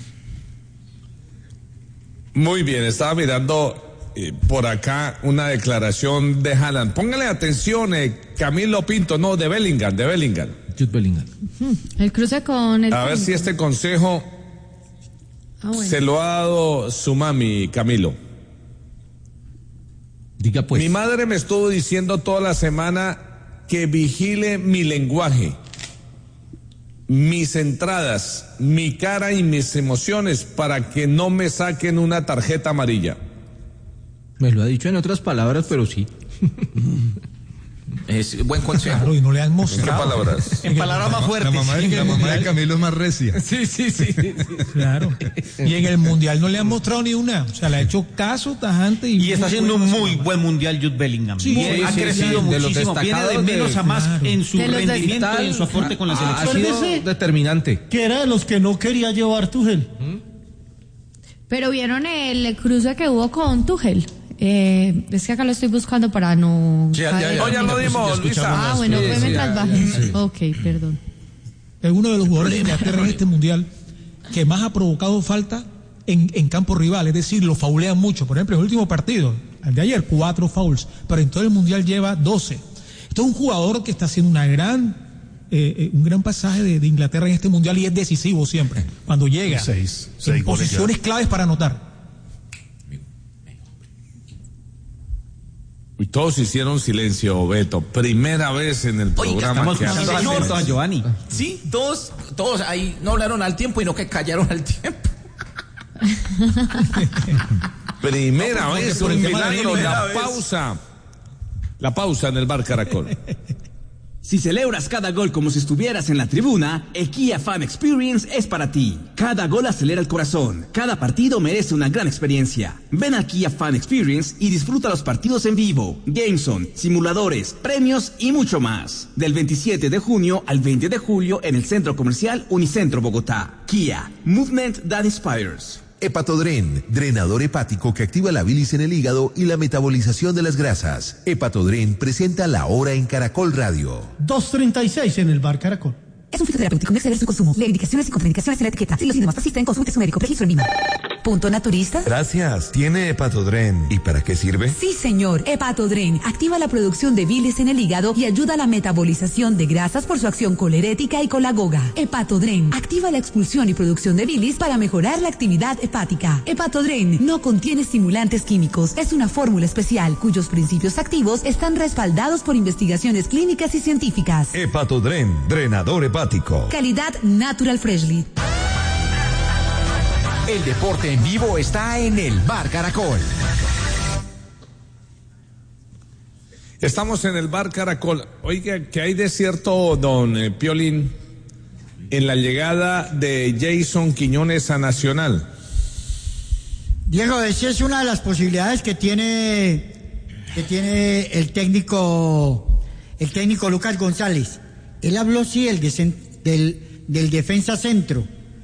Muy bien, estaba mirando por acá una declaración de Haaland. Póngale atención, Camilo Pinto, no, de Bellingham.
Jude Bellingham.
El cruce con el...
A ver si este consejo se lo ha dado su mami, Camilo.
Diga pues.
Mi madre me estuvo diciendo toda la semana que vigile mi lenguaje, mis entradas, mi cara y mis emociones para que no me saquen una tarjeta amarilla.
Me lo ha dicho en otras palabras, pero sí.
Es buen consejo.
Claro, y no le han mostrado.
¿En qué palabras?
En palabras más fuertes.
La mamá de Camilo es más recia.
Sí.
Claro. Y en el Mundial no le han mostrado ni una. O sea, le ha hecho caso tajante. Y
está haciendo un muy buen Mundial Jude Bellingham.
Sí,
ha crecido muchísimo. Viene de menos a más en su rendimiento y en su aporte con la selección.
Ha sido determinante.
Que era de los que no quería llevar Tuchel.
Pero vieron el cruce que hubo con Tuchel. Es que acá lo estoy buscando para no...
Ya lo dimos, Luisa.
Bueno, fue mientras bajen.
Sí.
Ok, perdón.
Es uno de los jugadores de Inglaterra en este Mundial que más ha provocado falta en campo rival, es decir, lo faulean mucho. Por ejemplo, en el último partido, el de ayer, 4 fouls, pero en todo el Mundial lleva 12. Esto es un jugador que está haciendo un gran pasaje de Inglaterra en este Mundial y es decisivo siempre, cuando llega en posiciones claves para anotar.
Y todos hicieron silencio, Beto. Primera vez en el programa que
escuchando a Giovanni.
Sí, todos ahí no hablaron al tiempo y no que callaron al tiempo.
Primera vez, un milagro. La pausa en el Bar Caracol.
Si celebras cada gol como si estuvieras en la tribuna, el Kia Fan Experience es para ti. Cada gol acelera el corazón. Cada partido merece una gran experiencia. Ven al Kia Fan Experience y disfruta los partidos en vivo, game zone, simuladores, premios y mucho más. Del 27 de junio al 20 de julio en el Centro Comercial Unicentro Bogotá. Kia, Movement That Inspires.
Hepatodren, drenador hepático que activa la bilis en el hígado y la metabolización de las grasas. Hepatodren presenta La Hora en Caracol Radio.
2:36 en el Bar Caracol.
Es un fitoterapéutico, no exceder su consumo. Lee indicaciones y contraindicaciones en la etiqueta. Si los síntomas persisten, consulte su médico. Registro en Lima. ¿Punto naturista?
Gracias. ¿Tiene Hepatodren? ¿Y para qué sirve?
Sí, señor. Hepatodren activa la producción de bilis en el hígado y ayuda a la metabolización de grasas por su acción colerética y colagoga. Hepatodren activa la expulsión y producción de bilis para mejorar la actividad hepática. Hepatodren no contiene estimulantes químicos. Es una fórmula especial cuyos principios activos están respaldados por investigaciones clínicas y científicas.
Hepatodren, drenador hepático.
Calidad Natural Freshly.
El deporte en vivo está en el Bar Caracol.
Estamos en el Bar Caracol. Oiga, ¿qué hay de cierto, don Piolín, en la llegada de Jason Quiñones a Nacional?
Diego, esa es una de las posibilidades que tiene el técnico Lucas González. Él habló sí del defensa centro,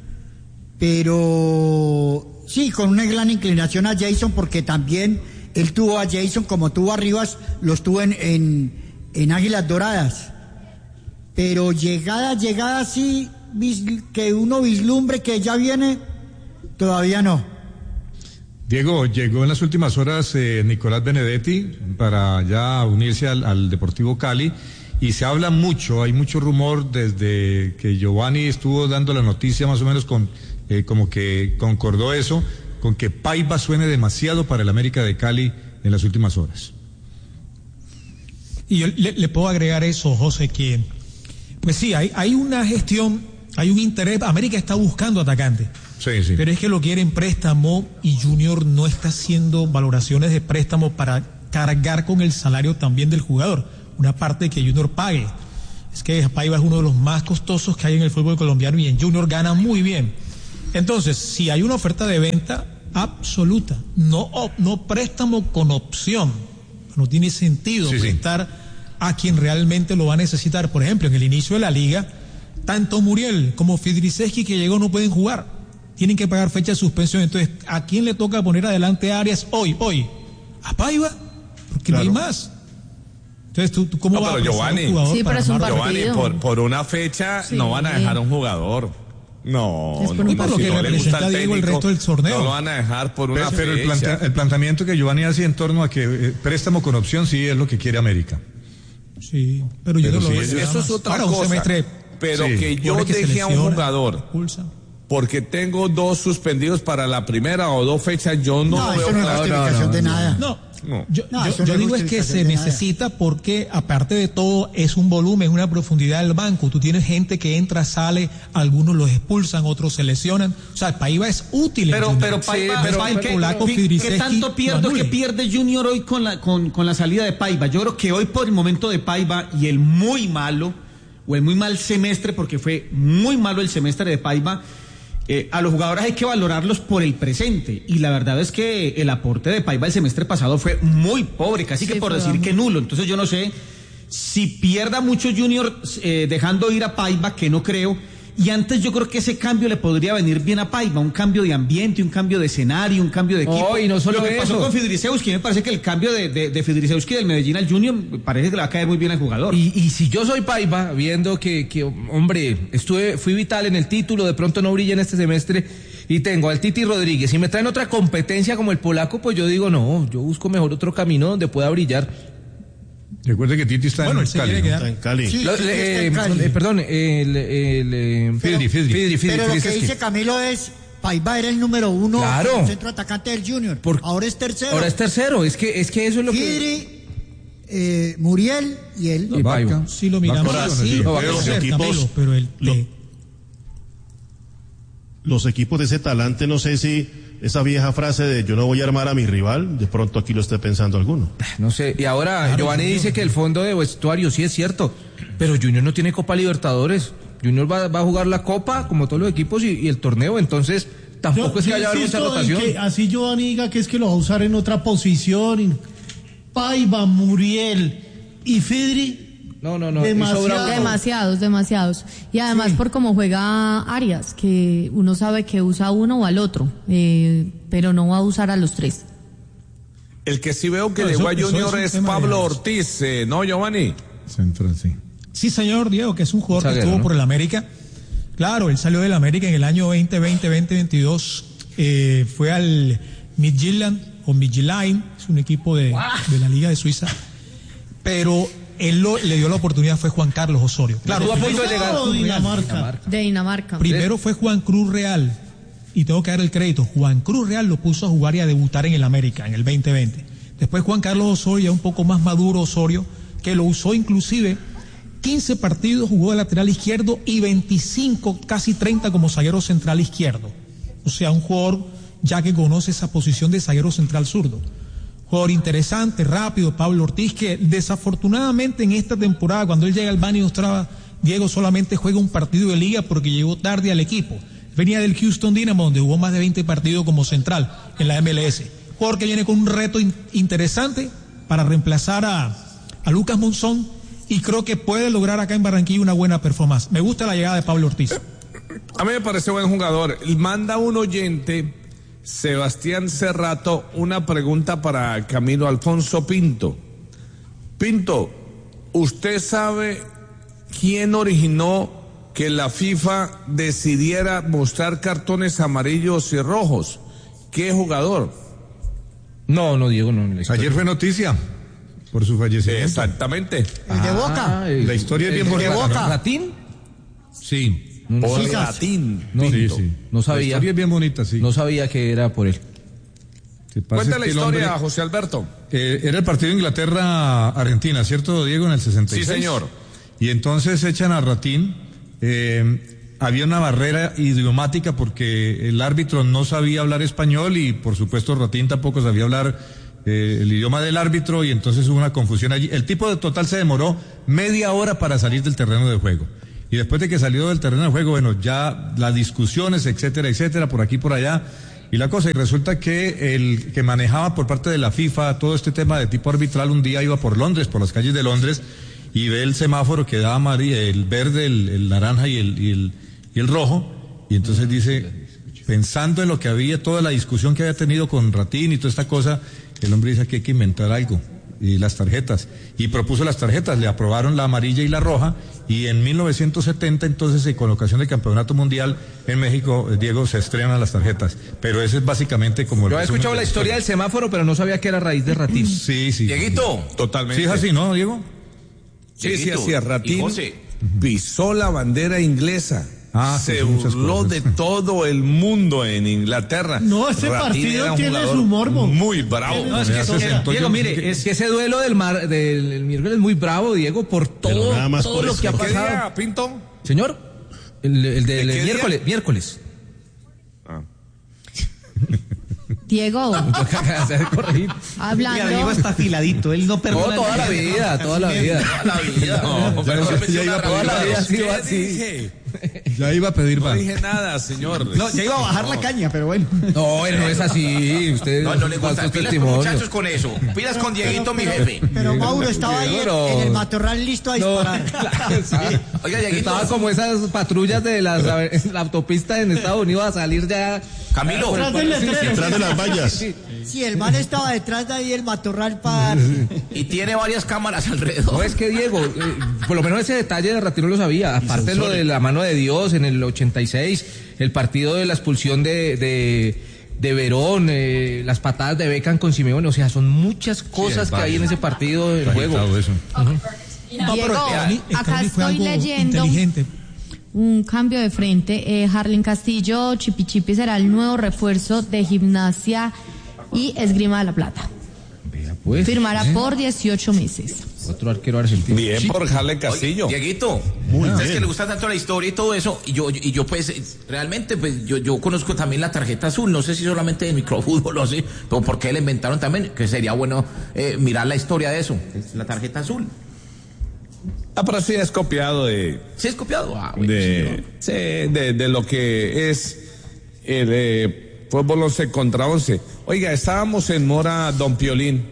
pero sí, con una gran inclinación a Jason, porque también él tuvo a Jason como tuvo a Rivas, los tuvo en Águilas Doradas. Pero llegada sí, que uno vislumbre que ya viene, todavía no.
Diego, llegó en las últimas horas Nicolás Benedetti para ya unirse al Deportivo Cali. Y se habla mucho, hay mucho rumor desde que Giovanni estuvo dando la noticia más o menos como que concordó eso, con que Paiva suene demasiado para el América de Cali en las últimas horas.
Y yo le puedo agregar eso, José, que pues sí, hay una gestión Hay un interés, América está buscando atacante.
Sí.
Pero es que lo quiere en préstamo y Junior no está haciendo valoraciones de préstamo para cargar con el salario también del jugador. Una parte que Junior pague. Es que Paiva es uno de los más costosos que hay en el fútbol colombiano y en Junior gana muy bien. Entonces, si hay una oferta de venta absoluta, no préstamo con opción, no tiene sentido prestar a quien realmente lo va a necesitar. Por ejemplo, en el inicio de la liga, tanto Muriel como Fidriseski que llegó no pueden jugar. Tienen que pagar fecha de suspensión. Entonces, ¿a quién le toca poner adelante a Arias hoy? ¿A Paiva? Porque no hay más. Entonces, ¿tú cómo vas a prestar un jugador?
Sí, pero es un partido.
Giovanni, por una fecha no van a dejar a un jugador. No,
lo que representa Diego el resto del torneo.
No lo van a dejar por una fecha.
Pero el planteamiento que Giovanni hace en torno a que préstamo con opción sí es lo que quiere América.
Sí, pero yo no lo veo.
Eso es otra cosa. Pero que yo deje a un jugador porque tengo 2 suspendidos para la primera o 2 fechas, yo no veo.
Eso no es justificación de nada.
Yo digo es que se necesita porque aparte de todo es un volumen, una profundidad del banco. Tú tienes gente que entra, sale, algunos los expulsan, otros se lesionan. O sea, Paiva es útil.
Pero ¿qué tanto pierde Junior hoy con la salida de Paiva? Yo creo que hoy por el momento de Paiva y el muy malo o el muy mal semestre, porque fue muy malo el semestre de Paiva. A los jugadores hay que valorarlos por el presente y la verdad es que el aporte de Paiva el semestre pasado fue muy pobre, casi que por decir que nulo. Entonces yo no sé si pierda mucho Junior dejando ir a Paiva, que no creo, y antes yo creo que ese cambio le podría venir bien a Paiva, un cambio de ambiente, un cambio de escenario, un cambio de equipo.
Y no solo
lo que pasó con Fidrisewski, me parece que el cambio de Fidrisewski del Medellín al Junior me parece que le va a caer muy bien al jugador.
Y si yo soy Paiva, viendo que hombre, fui vital en el título, de pronto no brilla en este semestre y tengo al Titi Rodríguez y me traen otra competencia como el polaco, pues yo digo no, yo busco mejor otro camino donde pueda brillar.
Recuerde que Titi está en Cali.
Está en Cali.
Sí, está en Cali.
Perdón,
Fidri.
Pero lo que dice Camilo es, Paiva era el número 1
claro.
centro atacante del Junior. Ahora es tercero.
Es que eso es lo
Fidri, Muriel y él.
Y Paiva. Si lo miramos así, pero
los equipos de ese talante, no sé si esa vieja frase de yo no voy a armar a mi rival, de pronto aquí lo esté pensando alguno.
No sé, y ahora Giovanni dice que el fondo de vestuario sí es cierto, pero Junior no tiene Copa Libertadores. Junior va a jugar la Copa, como todos los equipos, y el torneo, entonces tampoco es que haya mucha rotación.
Así Giovanni diga que es que lo va a usar en otra posición. Paiva, Muriel y Fidri.
No.
Demasiados. Y además por cómo juega Arias, que uno sabe que usa uno o al otro, pero no va a usar a los 3.
El que sí veo que llegó a Junior es Pablo Ortiz, ¿no, Giovanni?
Central, sí.
Sí, señor Diego, que es un jugador que estuvo por el América. Claro, él salió del América en el año 2020-2022. Fue al Midtjylland, es un equipo de la Liga de Suiza. Pero él le dio la oportunidad, fue Juan Carlos Osorio. Claro,
a punto de llegar
de Dinamarca.
Primero fue Juan Cruz Real, y tengo que dar el crédito. Juan Cruz Real lo puso a jugar y a debutar en el América en el 2020. Después Juan Carlos Osorio, ya un poco más maduro Osorio, que lo usó inclusive 15 partidos, jugó de lateral izquierdo y 25, casi 30 como zaguero central izquierdo. O sea, un jugador ya que conoce esa posición de zaguero central zurdo. Jugador interesante, rápido, Pablo Ortiz, que desafortunadamente en esta temporada, cuando él llega al Bani Ostrava, Diego solamente juega un partido de liga porque llegó tarde al equipo. Venía del Houston Dynamo, donde jugó más de 20 partidos como central en la MLS. Jugador que viene con un reto interesante para reemplazar a Lucas Monzón, y creo que puede lograr acá en Barranquilla una buena performance. Me gusta la llegada de Pablo Ortiz.
A mí me parece buen jugador. Manda un oyente, Sebastián Cerrato, una pregunta para Camilo Alfonso Pinto. Pinto, ¿usted sabe quién originó que la FIFA decidiera mostrar cartones amarillos y rojos? ¿Qué jugador?
No, Diego, no.
Ayer fue noticia por su fallecimiento.
Exactamente.
El de Boca.
La historia es bien bonita.
¿De Boca?
¿Ratín?
Sí.
Por Ratín.
No sabía.
La historia es bien bonita, sí.
No sabía que era por él.
Cuenta la historia, José Alberto.
Era el partido de Inglaterra-Argentina, ¿cierto, Diego? En el 66.
Sí, señor.
Y entonces echan a Ratín. había una barrera idiomática porque el árbitro no sabía hablar español y por supuesto Ratín tampoco sabía hablar el idioma del árbitro y entonces hubo una confusión allí. El tipo de total se demoró media hora para salir del terreno de juego. Y después de que salió del terreno de juego, bueno, ya las discusiones, etcétera, por aquí, por allá, y la cosa, y resulta que el que manejaba por parte de la FIFA todo este tema de tipo arbitral, un día iba por Londres, por las calles de Londres, y ve el semáforo que daba amarillo, el verde, el naranja y el rojo, y entonces dice, pensando en lo que había, toda la discusión que había tenido con Ratín y toda esta cosa, el hombre dice que hay que inventar algo, y las tarjetas, y propuso las tarjetas, le aprobaron la amarilla y la roja, y en 1970 entonces con ocasión del Campeonato Mundial en México, Diego, se estrenan las tarjetas, pero ese es básicamente como...
Yo he escuchado la historia del semáforo, pero no sabía que era a raíz de Ratín.
Sí.
Dieguito.
Totalmente.
Sí, es así, ¿no, Diego?
Sí, así, Ratín pisó la bandera inglesa. Se burló de todo el mundo en Inglaterra.
No, ese partido tiene su morbo.
Muy bravo.
No, Diego, mire, es que ese duelo del miércoles es muy bravo, Diego, por todo lo que ha pasado.
¿Qué día, Pinto?
Señor, el del miércoles.
Diego, hablando.
Diego está afiladito, él no perdona.
Toda la vida.
Toda la vida. No, pero
ya iba a
toda la vida
dije.
Ya iba a pedir
No dije nada, señor.
No, ya iba a bajar la caña, pero bueno.
No, él no es así. Usted
no le gusta. Pilas con muchachos con eso. Pilas con Dieguito, mi jefe.
Pero Mauro estaba ahí en el matorral listo a disparar.
Oiga, Dieguito, estaba como esas patrullas de la autopista en Estados Unidos a salir ya.
Camilo.
Detrás de las vallas.
Sí, el man estaba detrás de ahí el matorral para...
Y tiene varias cámaras alrededor.
No, es que Diego, por lo menos ese detalle de Ratín no lo sabía. Aparte lo de la mano de Dios en el 86, el partido de la expulsión de Verón, las patadas de Beckham con Simeone, o sea, son muchas cosas que hay en ese partido del juego.
Diego, acá estoy leyendo un cambio de frente. Harlen Castillo, Chipi será el nuevo refuerzo de Gimnasia y Esgrima de la Plata.
Pues,
firmará por 18 meses.
Otro arquero argentino.
Bien por Harlen Castillo.
Oye, Dieguito, ustedes que le gusta tanto la historia y todo eso, y yo pues, realmente, pues, yo conozco también la tarjeta azul, no sé si solamente de microfútbol o así, pero ¿por qué la inventaron también? Que sería bueno mirar la historia de eso, es la tarjeta azul.
Pero sí es copiado de...
¿Sí es copiado? Bueno,
de lo que es el fútbol 11 contra 11. Oiga, estábamos en mora, don Piolín,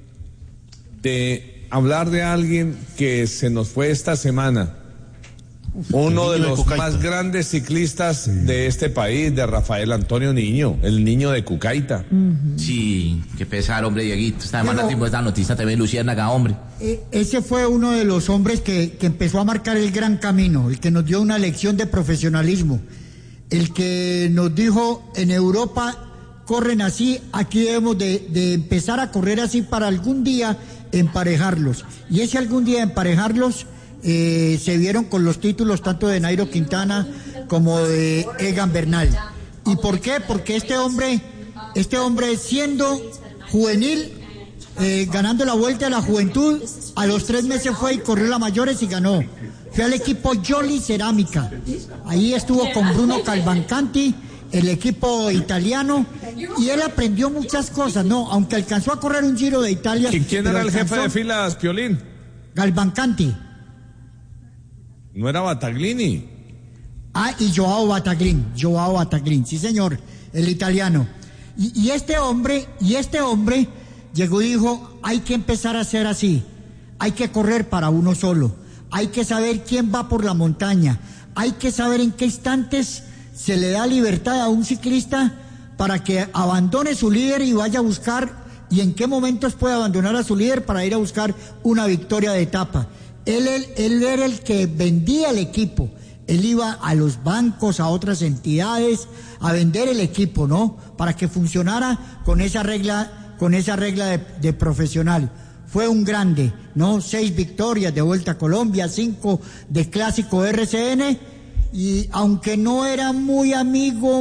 de hablar de alguien que se nos fue esta semana. Uno de los más grandes ciclistas de este país, de Rafael Antonio Niño, el niño de Cucaita.
Sí, qué pesar, hombre, Dieguito. Esta semana tuvimos esta noticia también, Luciérnaga, hombre.
Ese fue uno de los hombres que empezó a marcar el gran camino, el que nos dio una lección de profesionalismo, el que nos dijo, en Europa corren así, aquí debemos de empezar a correr así para algún día emparejarlos. Y ese algún día emparejarlos se vieron con los títulos tanto de Nairo Quintana como de Egan Bernal. ¿Y por qué? Porque este hombre siendo juvenil, ganando la Vuelta a la Juventud, a los 3 meses fue y corrió la mayores y ganó. Fue al equipo Jolly Cerámica. Ahí estuvo con Bruno Cavalcanti, el equipo italiano, y él aprendió muchas cosas, ¿no? Aunque alcanzó a correr un Giro de Italia.
¿Y quién era el jefe de filas, Piolín?
Cavalcanti.
¿No era Battaglini?
Y Joao Battaglini, sí señor, el italiano. Y este hombre llegó y dijo, hay que empezar a hacer así, hay que correr para uno solo, hay que saber quién va por la montaña, hay que saber en qué instantes se le da libertad a un ciclista para que abandone su líder y vaya a buscar, y en qué momentos puede abandonar a su líder para ir a buscar una victoria de etapa. Él era el que vendía el equipo, él iba a los bancos, a otras entidades, a vender el equipo, ¿no? Para que funcionara con esa regla de profesional. Fue un grande, ¿no? 6 victorias de Vuelta a Colombia, 5 de Clásico RCN, y aunque no era muy amigo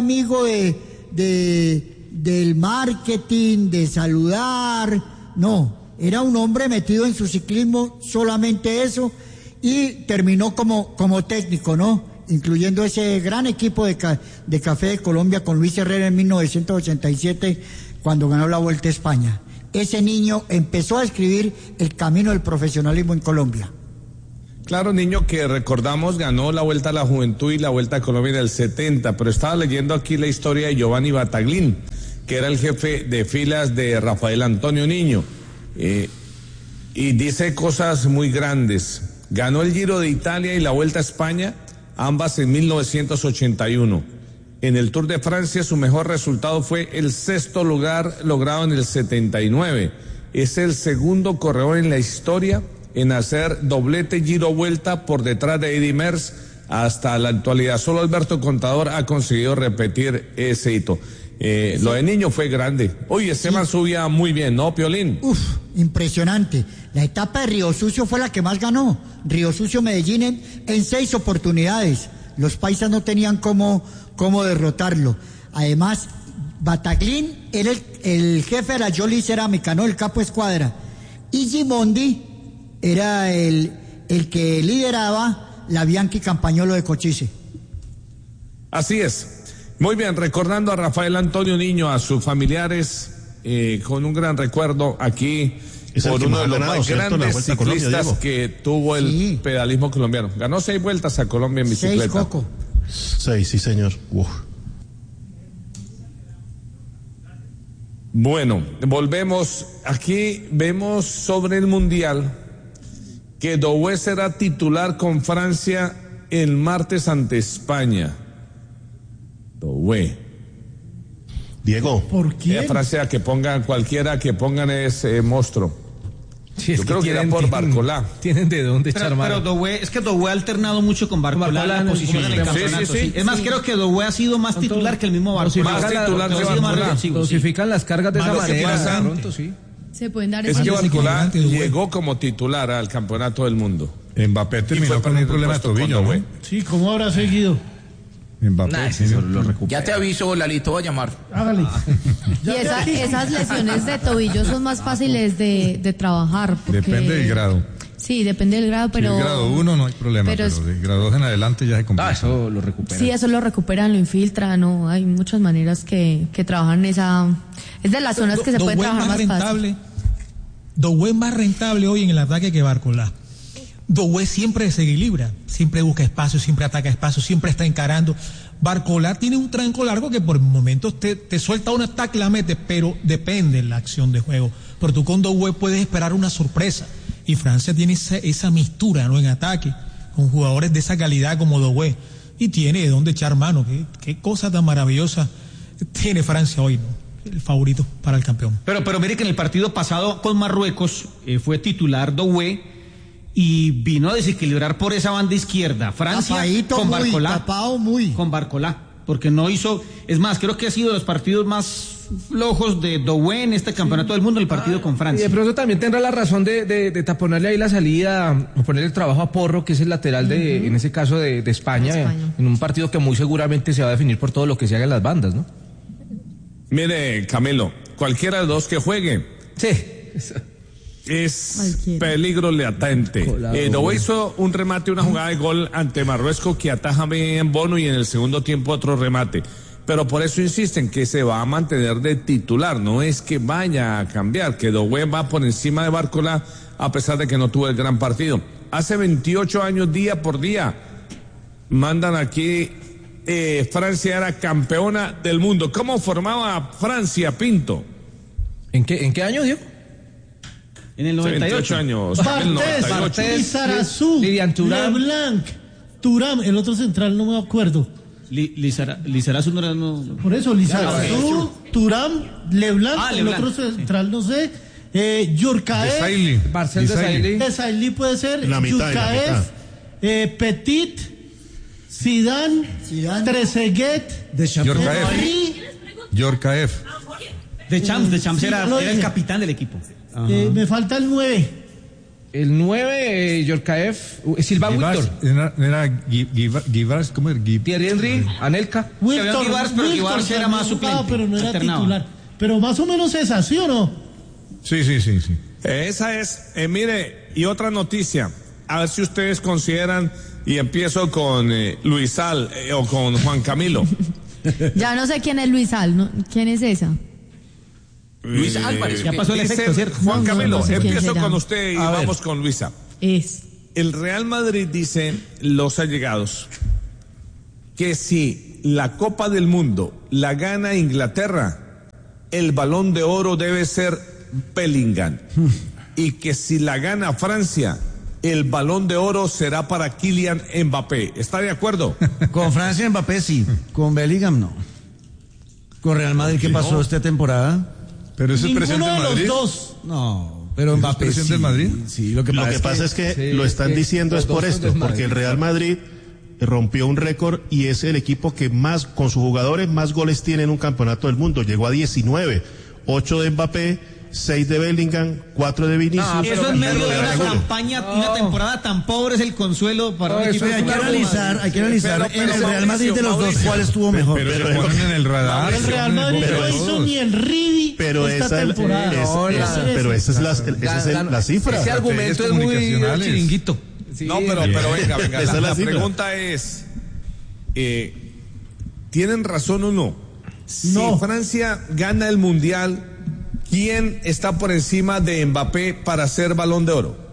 del marketing, de saludar, no. Era un hombre metido en su ciclismo, solamente eso, y terminó como técnico, ¿no? incluyendo ese gran equipo de Café de Colombia con Luis Herrera en 1987, cuando ganó la Vuelta a España. Ese niño empezó a escribir el camino del profesionalismo en Colombia.
Claro, niño que recordamos ganó la Vuelta a la Juventud y la Vuelta a Colombia del 70, pero estaba leyendo aquí la historia de Giovanni Bataglin, que era el jefe de filas de Rafael Antonio Niño, y dice cosas muy grandes. Ganó el Giro de Italia y la Vuelta a España, ambas en 1981. En el Tour de Francia su mejor resultado fue el 6º lugar logrado en el 79. Es el segundo corredor en la historia en hacer doblete Giro-Vuelta por detrás de Eddy Merckx hasta la actualidad. Solo Alberto Contador ha conseguido repetir ese hito. Lo de Niño fue grande. Oye, Esteban subía muy bien, ¿no, Piolín?
Impresionante. La etapa de Río Sucio fue la que más ganó. Río Sucio Medellín en 6 oportunidades. Los paisas no tenían cómo derrotarlo. Además, Bataglin era el jefe de la Jolly Cerámica, ¿no? El capo escuadra. Y Gimondi era el que lideraba la Bianchi Campagnolo de Cochise.
Así es. Muy bien, recordando a Rafael Antonio Niño, a sus familiares, con un gran recuerdo aquí por uno de los más grandes ciclistas que tuvo el pedalismo colombiano. Ganó 6 vueltas a Colombia en bicicleta.
6, Coco.
6, sí, señor.
Bueno, volvemos. Aquí vemos sobre el Mundial que Doué será titular con Francia el martes ante España. Doué.
Diego.
¿Por qué?
Francia que pongan, cualquiera que pongan ese monstruo. Sí, yo creo que era por Barcolá.
Tienen de dónde echar mano.
Pero Doué, es que Doué ha alternado mucho con Barcolá en la posición en el campeonato. Sí. Es más, creo que Doué ha sido más titular que el mismo Barcolá.
Más titular que Barcolá.
Dosifican las cargas de esa manera. Pronto, sí.
Se pueden dar
es que Barcolá llegó como titular al campeonato del mundo.
Mbappé terminó con un problema de tobillo, ¿no?
Sí, ¿cómo habrá seguido?
Mbappé,
ya te aviso, Lalito, va a llamar.
Hágale.
Y esas lesiones de tobillo son más fáciles de trabajar.
Depende del grado.
Sí, depende del grado, pero...
Si el grado 1 no hay problema, pero el grado 2 en adelante ya se complica.
Eso lo recuperan.
Sí, eso lo recuperan, lo infiltran, ¿no? Hay muchas maneras que trabajan esa... Es de las zonas que se puede trabajar más fácil.
Doué es más rentable hoy en el ataque que Barcolá. Doué siempre se equilibra, siempre busca espacio, siempre ataca espacio, siempre está encarando. Barcolá tiene un tranco largo que por momentos te suelta un ataque, la mete, pero depende de la acción de juego. Pero tú con Doué puedes esperar una sorpresa. Y Francia tiene esa mistura, ¿no? En ataque, con jugadores de esa calidad como Doué. Y tiene de dónde echar mano. Qué cosa tan maravillosa tiene Francia hoy, ¿no? El favorito para el campeón.
Pero mire que en el partido pasado con Marruecos fue titular Doué y vino a desequilibrar por esa banda izquierda. Francia
tapadito
con Barcolá.
Tapado muy.
Con Barcolá. Porque no hizo... Es más, creo que ha sido de los partidos más flojos de Doué en este campeonato del mundo, el partido con Francia.
Y de pronto también tendrá la razón de taponarle ahí la salida, o ponerle el trabajo a Porro, que es el lateral en ese caso de España, en un partido que muy seguramente se va a definir por todo lo que se haga en las bandas, ¿no?
Mire, Camilo, cualquiera de los dos que juegue.
Sí.
Es
cualquiera.
Peligro latente. Doué hizo un remate, una jugada de gol ante Marruecos que ataja bien Bono y en el segundo tiempo otro remate. Pero por eso insisten que se va a mantener de titular, no es que vaya a cambiar, que Doué va por encima de Barcolá a pesar de que no tuvo el gran partido. Hace 28 años, día por día, mandan aquí, Francia era campeona del mundo. ¿Cómo formaba Francia, Pinto?
¿En qué año, Diego?
En el 98.
28 años.
Bartés, Lizarazu, Leblanc, Thuram, el otro central no me acuerdo.
Lizarazu no era... No...
Por eso, Lizarazu, Thuram, Leblanc, el otro central no sé, Yurkaev,
Marcel
Desailly puede ser, Yurkaev, Petit, Zidane, Trezeguet,
Yorkaev.
De Champs era el capitán del equipo.
Me falta el 9.
El 9, Yorkaev, Silva Víctor.
Era Givars, ¿cómo era?
Thierry Henry, Anelka.
Givars era más suplente.
Pero no era titular. Pero más o menos esa, ¿sí o no?
Sí.
Esa es. Mire, y otra noticia. A ver si ustedes consideran y empiezo con Luisal o con Juan Camilo.
Ya no sé quién es Luisal, ¿no? ¿Quién es esa?
Luis Álvarez.
Ya pasó el efecto, ¿cierto?
Juan Camilo,
no sé quién
empiezo
será.
con usted y vamos con Luisa. El Real Madrid dice, los allegados, que si la Copa del Mundo la gana Inglaterra, el Balón de Oro debe ser Bellingham. Y que si la gana Francia, el Balón de Oro será para Kylian Mbappé. ¿Está de acuerdo?
Con Francia Mbappé sí, con Bellingham no. Con Real Madrid, ¿qué pasó esta temporada?
Pero eso es presión de
Ninguno de
Madrid.
los dos.
No, pero Mbappé
presión
sí.
del Madrid?
Sí, lo que pasa
es que lo están diciendo es por esto, porque el Real Madrid rompió un récord y es el equipo que más, con sus jugadores, más goles tiene en un campeonato del mundo. Llegó a 19, 8 de Mbappé, 6 de Bellingham, 4 de Vinicius.
Eso en medio de una campaña y una temporada tan pobre es el consuelo para un equipo.
Hay que analizar en el Real Madrid de los dos cuál estuvo mejor.
Pero se ponen en el radar.
El Real Madrid no hizo ni el Ridi esta temporada.
Pero esa es la cifra.
Ese argumento es muy chiringuito.
Sí, no, pero venga. La pregunta es, ¿tienen razón o no? Si Francia gana el Mundial, ¿quién está por encima de Mbappé para ser Balón de Oro?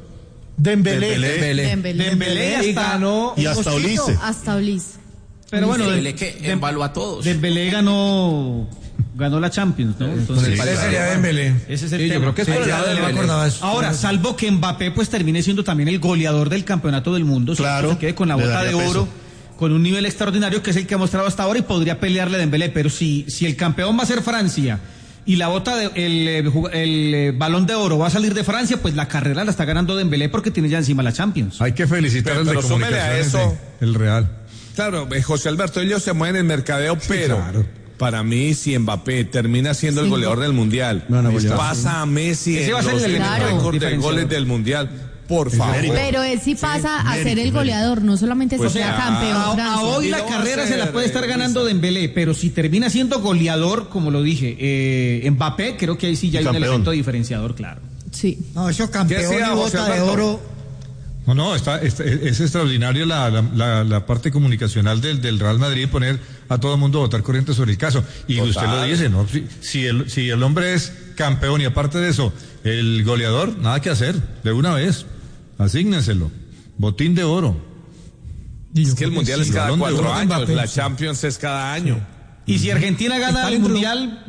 Dembélé
y ganó y hasta Olise.
Hasta Olise.
Pero bueno,
Dembélé que embaló a todos.
Dembélé ganó la Champions, ¿no? Entonces,
ese sería Dembélé.
Ese es el
Sí,
tema.
yo creo que es por el lado de Dembélé.
Ahora, salvo que Mbappé pues termine siendo también el goleador del campeonato del mundo,
claro,
se quede con la bota de oro, con un nivel extraordinario que es el que ha mostrado hasta ahora y podría pelearle a Dembélé, pero si el campeón va a ser Francia y la bota el Balón de Oro va a salir de Francia, pues la carrera la está ganando Dembélé porque tiene ya encima la Champions.
Hay que felicitar al de
súmele a eso
el Real.
Claro, José Alberto, ellos se mueven en mercadeo, pero para mí, si Mbappé termina siendo el goleador del Mundial, pasa a Messi en el récord de goles del Mundial, por favor.
Pero él sí pasa a ser el goleador, no solamente
Pues
sea campeón.
a hoy la carrera se la puede estar ganando Dembélé, pero si termina siendo goleador, como lo dije, Mbappé, creo que ahí sí ya hay un elemento diferenciador, claro.
Sí.
No, eso campeón y bota de oro.
No, es extraordinario la parte comunicacional del Real Madrid, poner a todo el mundo a votar corriente sobre el caso. Y total. Usted lo dice, ¿no? Si el hombre es campeón y aparte de eso, el goleador, nada que hacer, de una vez, asígnenselo, botín de oro.
Es que el Mundial es cada 4 años, la Champions es cada año.
Y si Argentina gana el Mundial,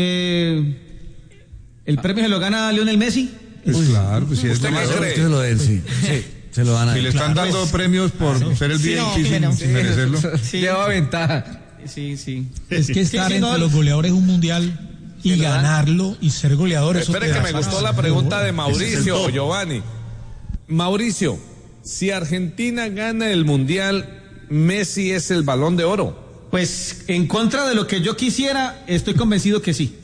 ¿el premio se lo gana Lionel Messi?
Pues claro, pues si es
goleador, que se lo den, sí. Se lo dan a él.
Si le están dando premios por ser el bien sin merecerlo.
Sí. Lleva ventaja. Sí.
Es que estar entre los goleadores de un mundial y ganarlo y ser goleador.
Espere que me gustó la pregunta de Mauricio, Giovanni. Mauricio, si Argentina gana el mundial, Messi es el Balón de Oro.
Pues en contra de lo que yo quisiera, estoy convencido que sí.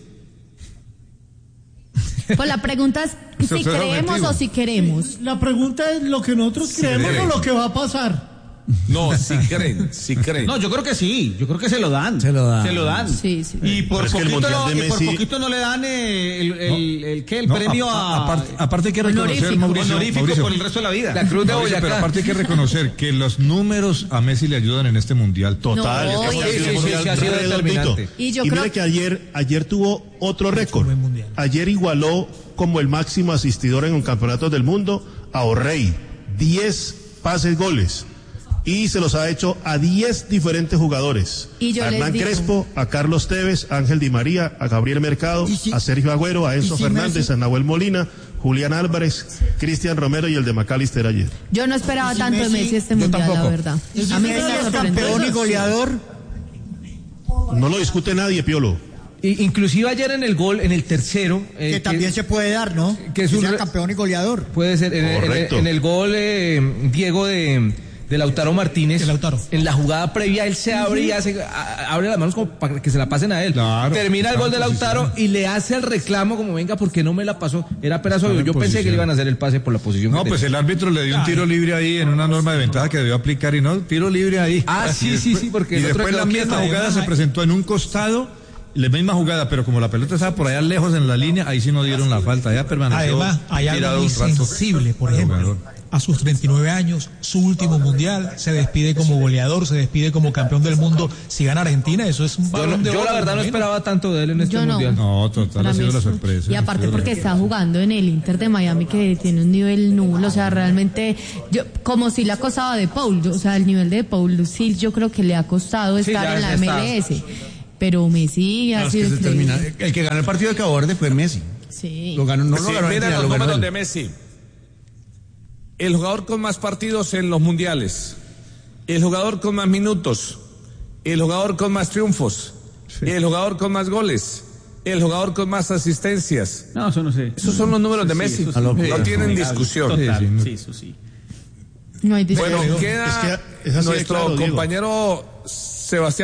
Pues la pregunta es si creemos o si queremos.
La pregunta es lo que nosotros creemos o lo que va a pasar.
No, si creen.
No, yo creo que sí, yo creo que se lo dan.
Se lo dan.
Sí.
Y por poquito no le dan el premio
aparte hay que reconocer,
honorífico por el resto de la vida.
La Cruz de Boyacá. Pero aparte hay que reconocer que los números a Messi le ayudan en este mundial.
Total.
Ha sido determinante.
Y mire que ayer tuvo otro récord. Ayer igualó como el máximo asistidor en un campeonato del mundo a O'Reilly. 10 pases goles. Y se los ha hecho a 10 diferentes jugadores.
Y
a Hernán Crespo, a Carlos Tevez, a Ángel Di María, a Gabriel Mercado, a Sergio Agüero, a Enzo Fernández, a Nahuel Molina, Julián Álvarez, Cristian Romero y el de McAllister ayer.
Yo no esperaba tanto de Messi este mundial, la verdad.
A mí es campeón y goleador.
No lo discute nadie, Piolo.
Inclusive ayer en el gol, en el tercero,
que también se puede dar, ¿no?
Que
sea campeón y goleador.
Puede ser en el gol Diego de Lautaro Martínez. En la jugada previa él se abre y abre las manos como para que se la pasen a él. Claro, termina el gol de Lautaro y le hace el reclamo como venga, porque no me la pasó. Era pedazo obvio. Yo pensé que le iban a hacer el pase por la posición.
No, pues el árbitro le dio un tiro libre ahí en una norma de ventaja que debió aplicar y no, tiro libre ahí.
Sí, porque
y después la misma jugada se presentó en un costado la misma jugada, pero como la pelota estaba por allá lejos en la línea, ahí sí no dieron la falta, ya permaneció.
Además, hay algo muy sensible, por ejemplo. A sus 39 años, su último mundial, se despide como goleador, se despide como campeón del mundo. Si gana Argentina, eso es un balón de oro.
Yo la verdad no esperaba tanto de él en este mundial.
No, total, ha sido la sorpresa.
Y aparte porque está jugando en el Inter de Miami, que tiene un nivel nulo, o sea, realmente, como si le ha costado a De Paul, o sea, el nivel de De Paul, sí, yo creo que le ha costado estar en la MLS. Pero Messi ha sido
el que ganó el partido de Cabo Verde fue Messi.
Sí.
Lo ganó mira los números de Messi. El jugador con más partidos en los mundiales, el jugador con más minutos, el jugador con más triunfos, el jugador con más goles, el jugador con más asistencias.
No, eso no sé.
Esos son los números de Messi. No tienen discusión.
Total, sí, eso sí.
No hay discusión.
Bueno, queda nuestro compañero Sebastián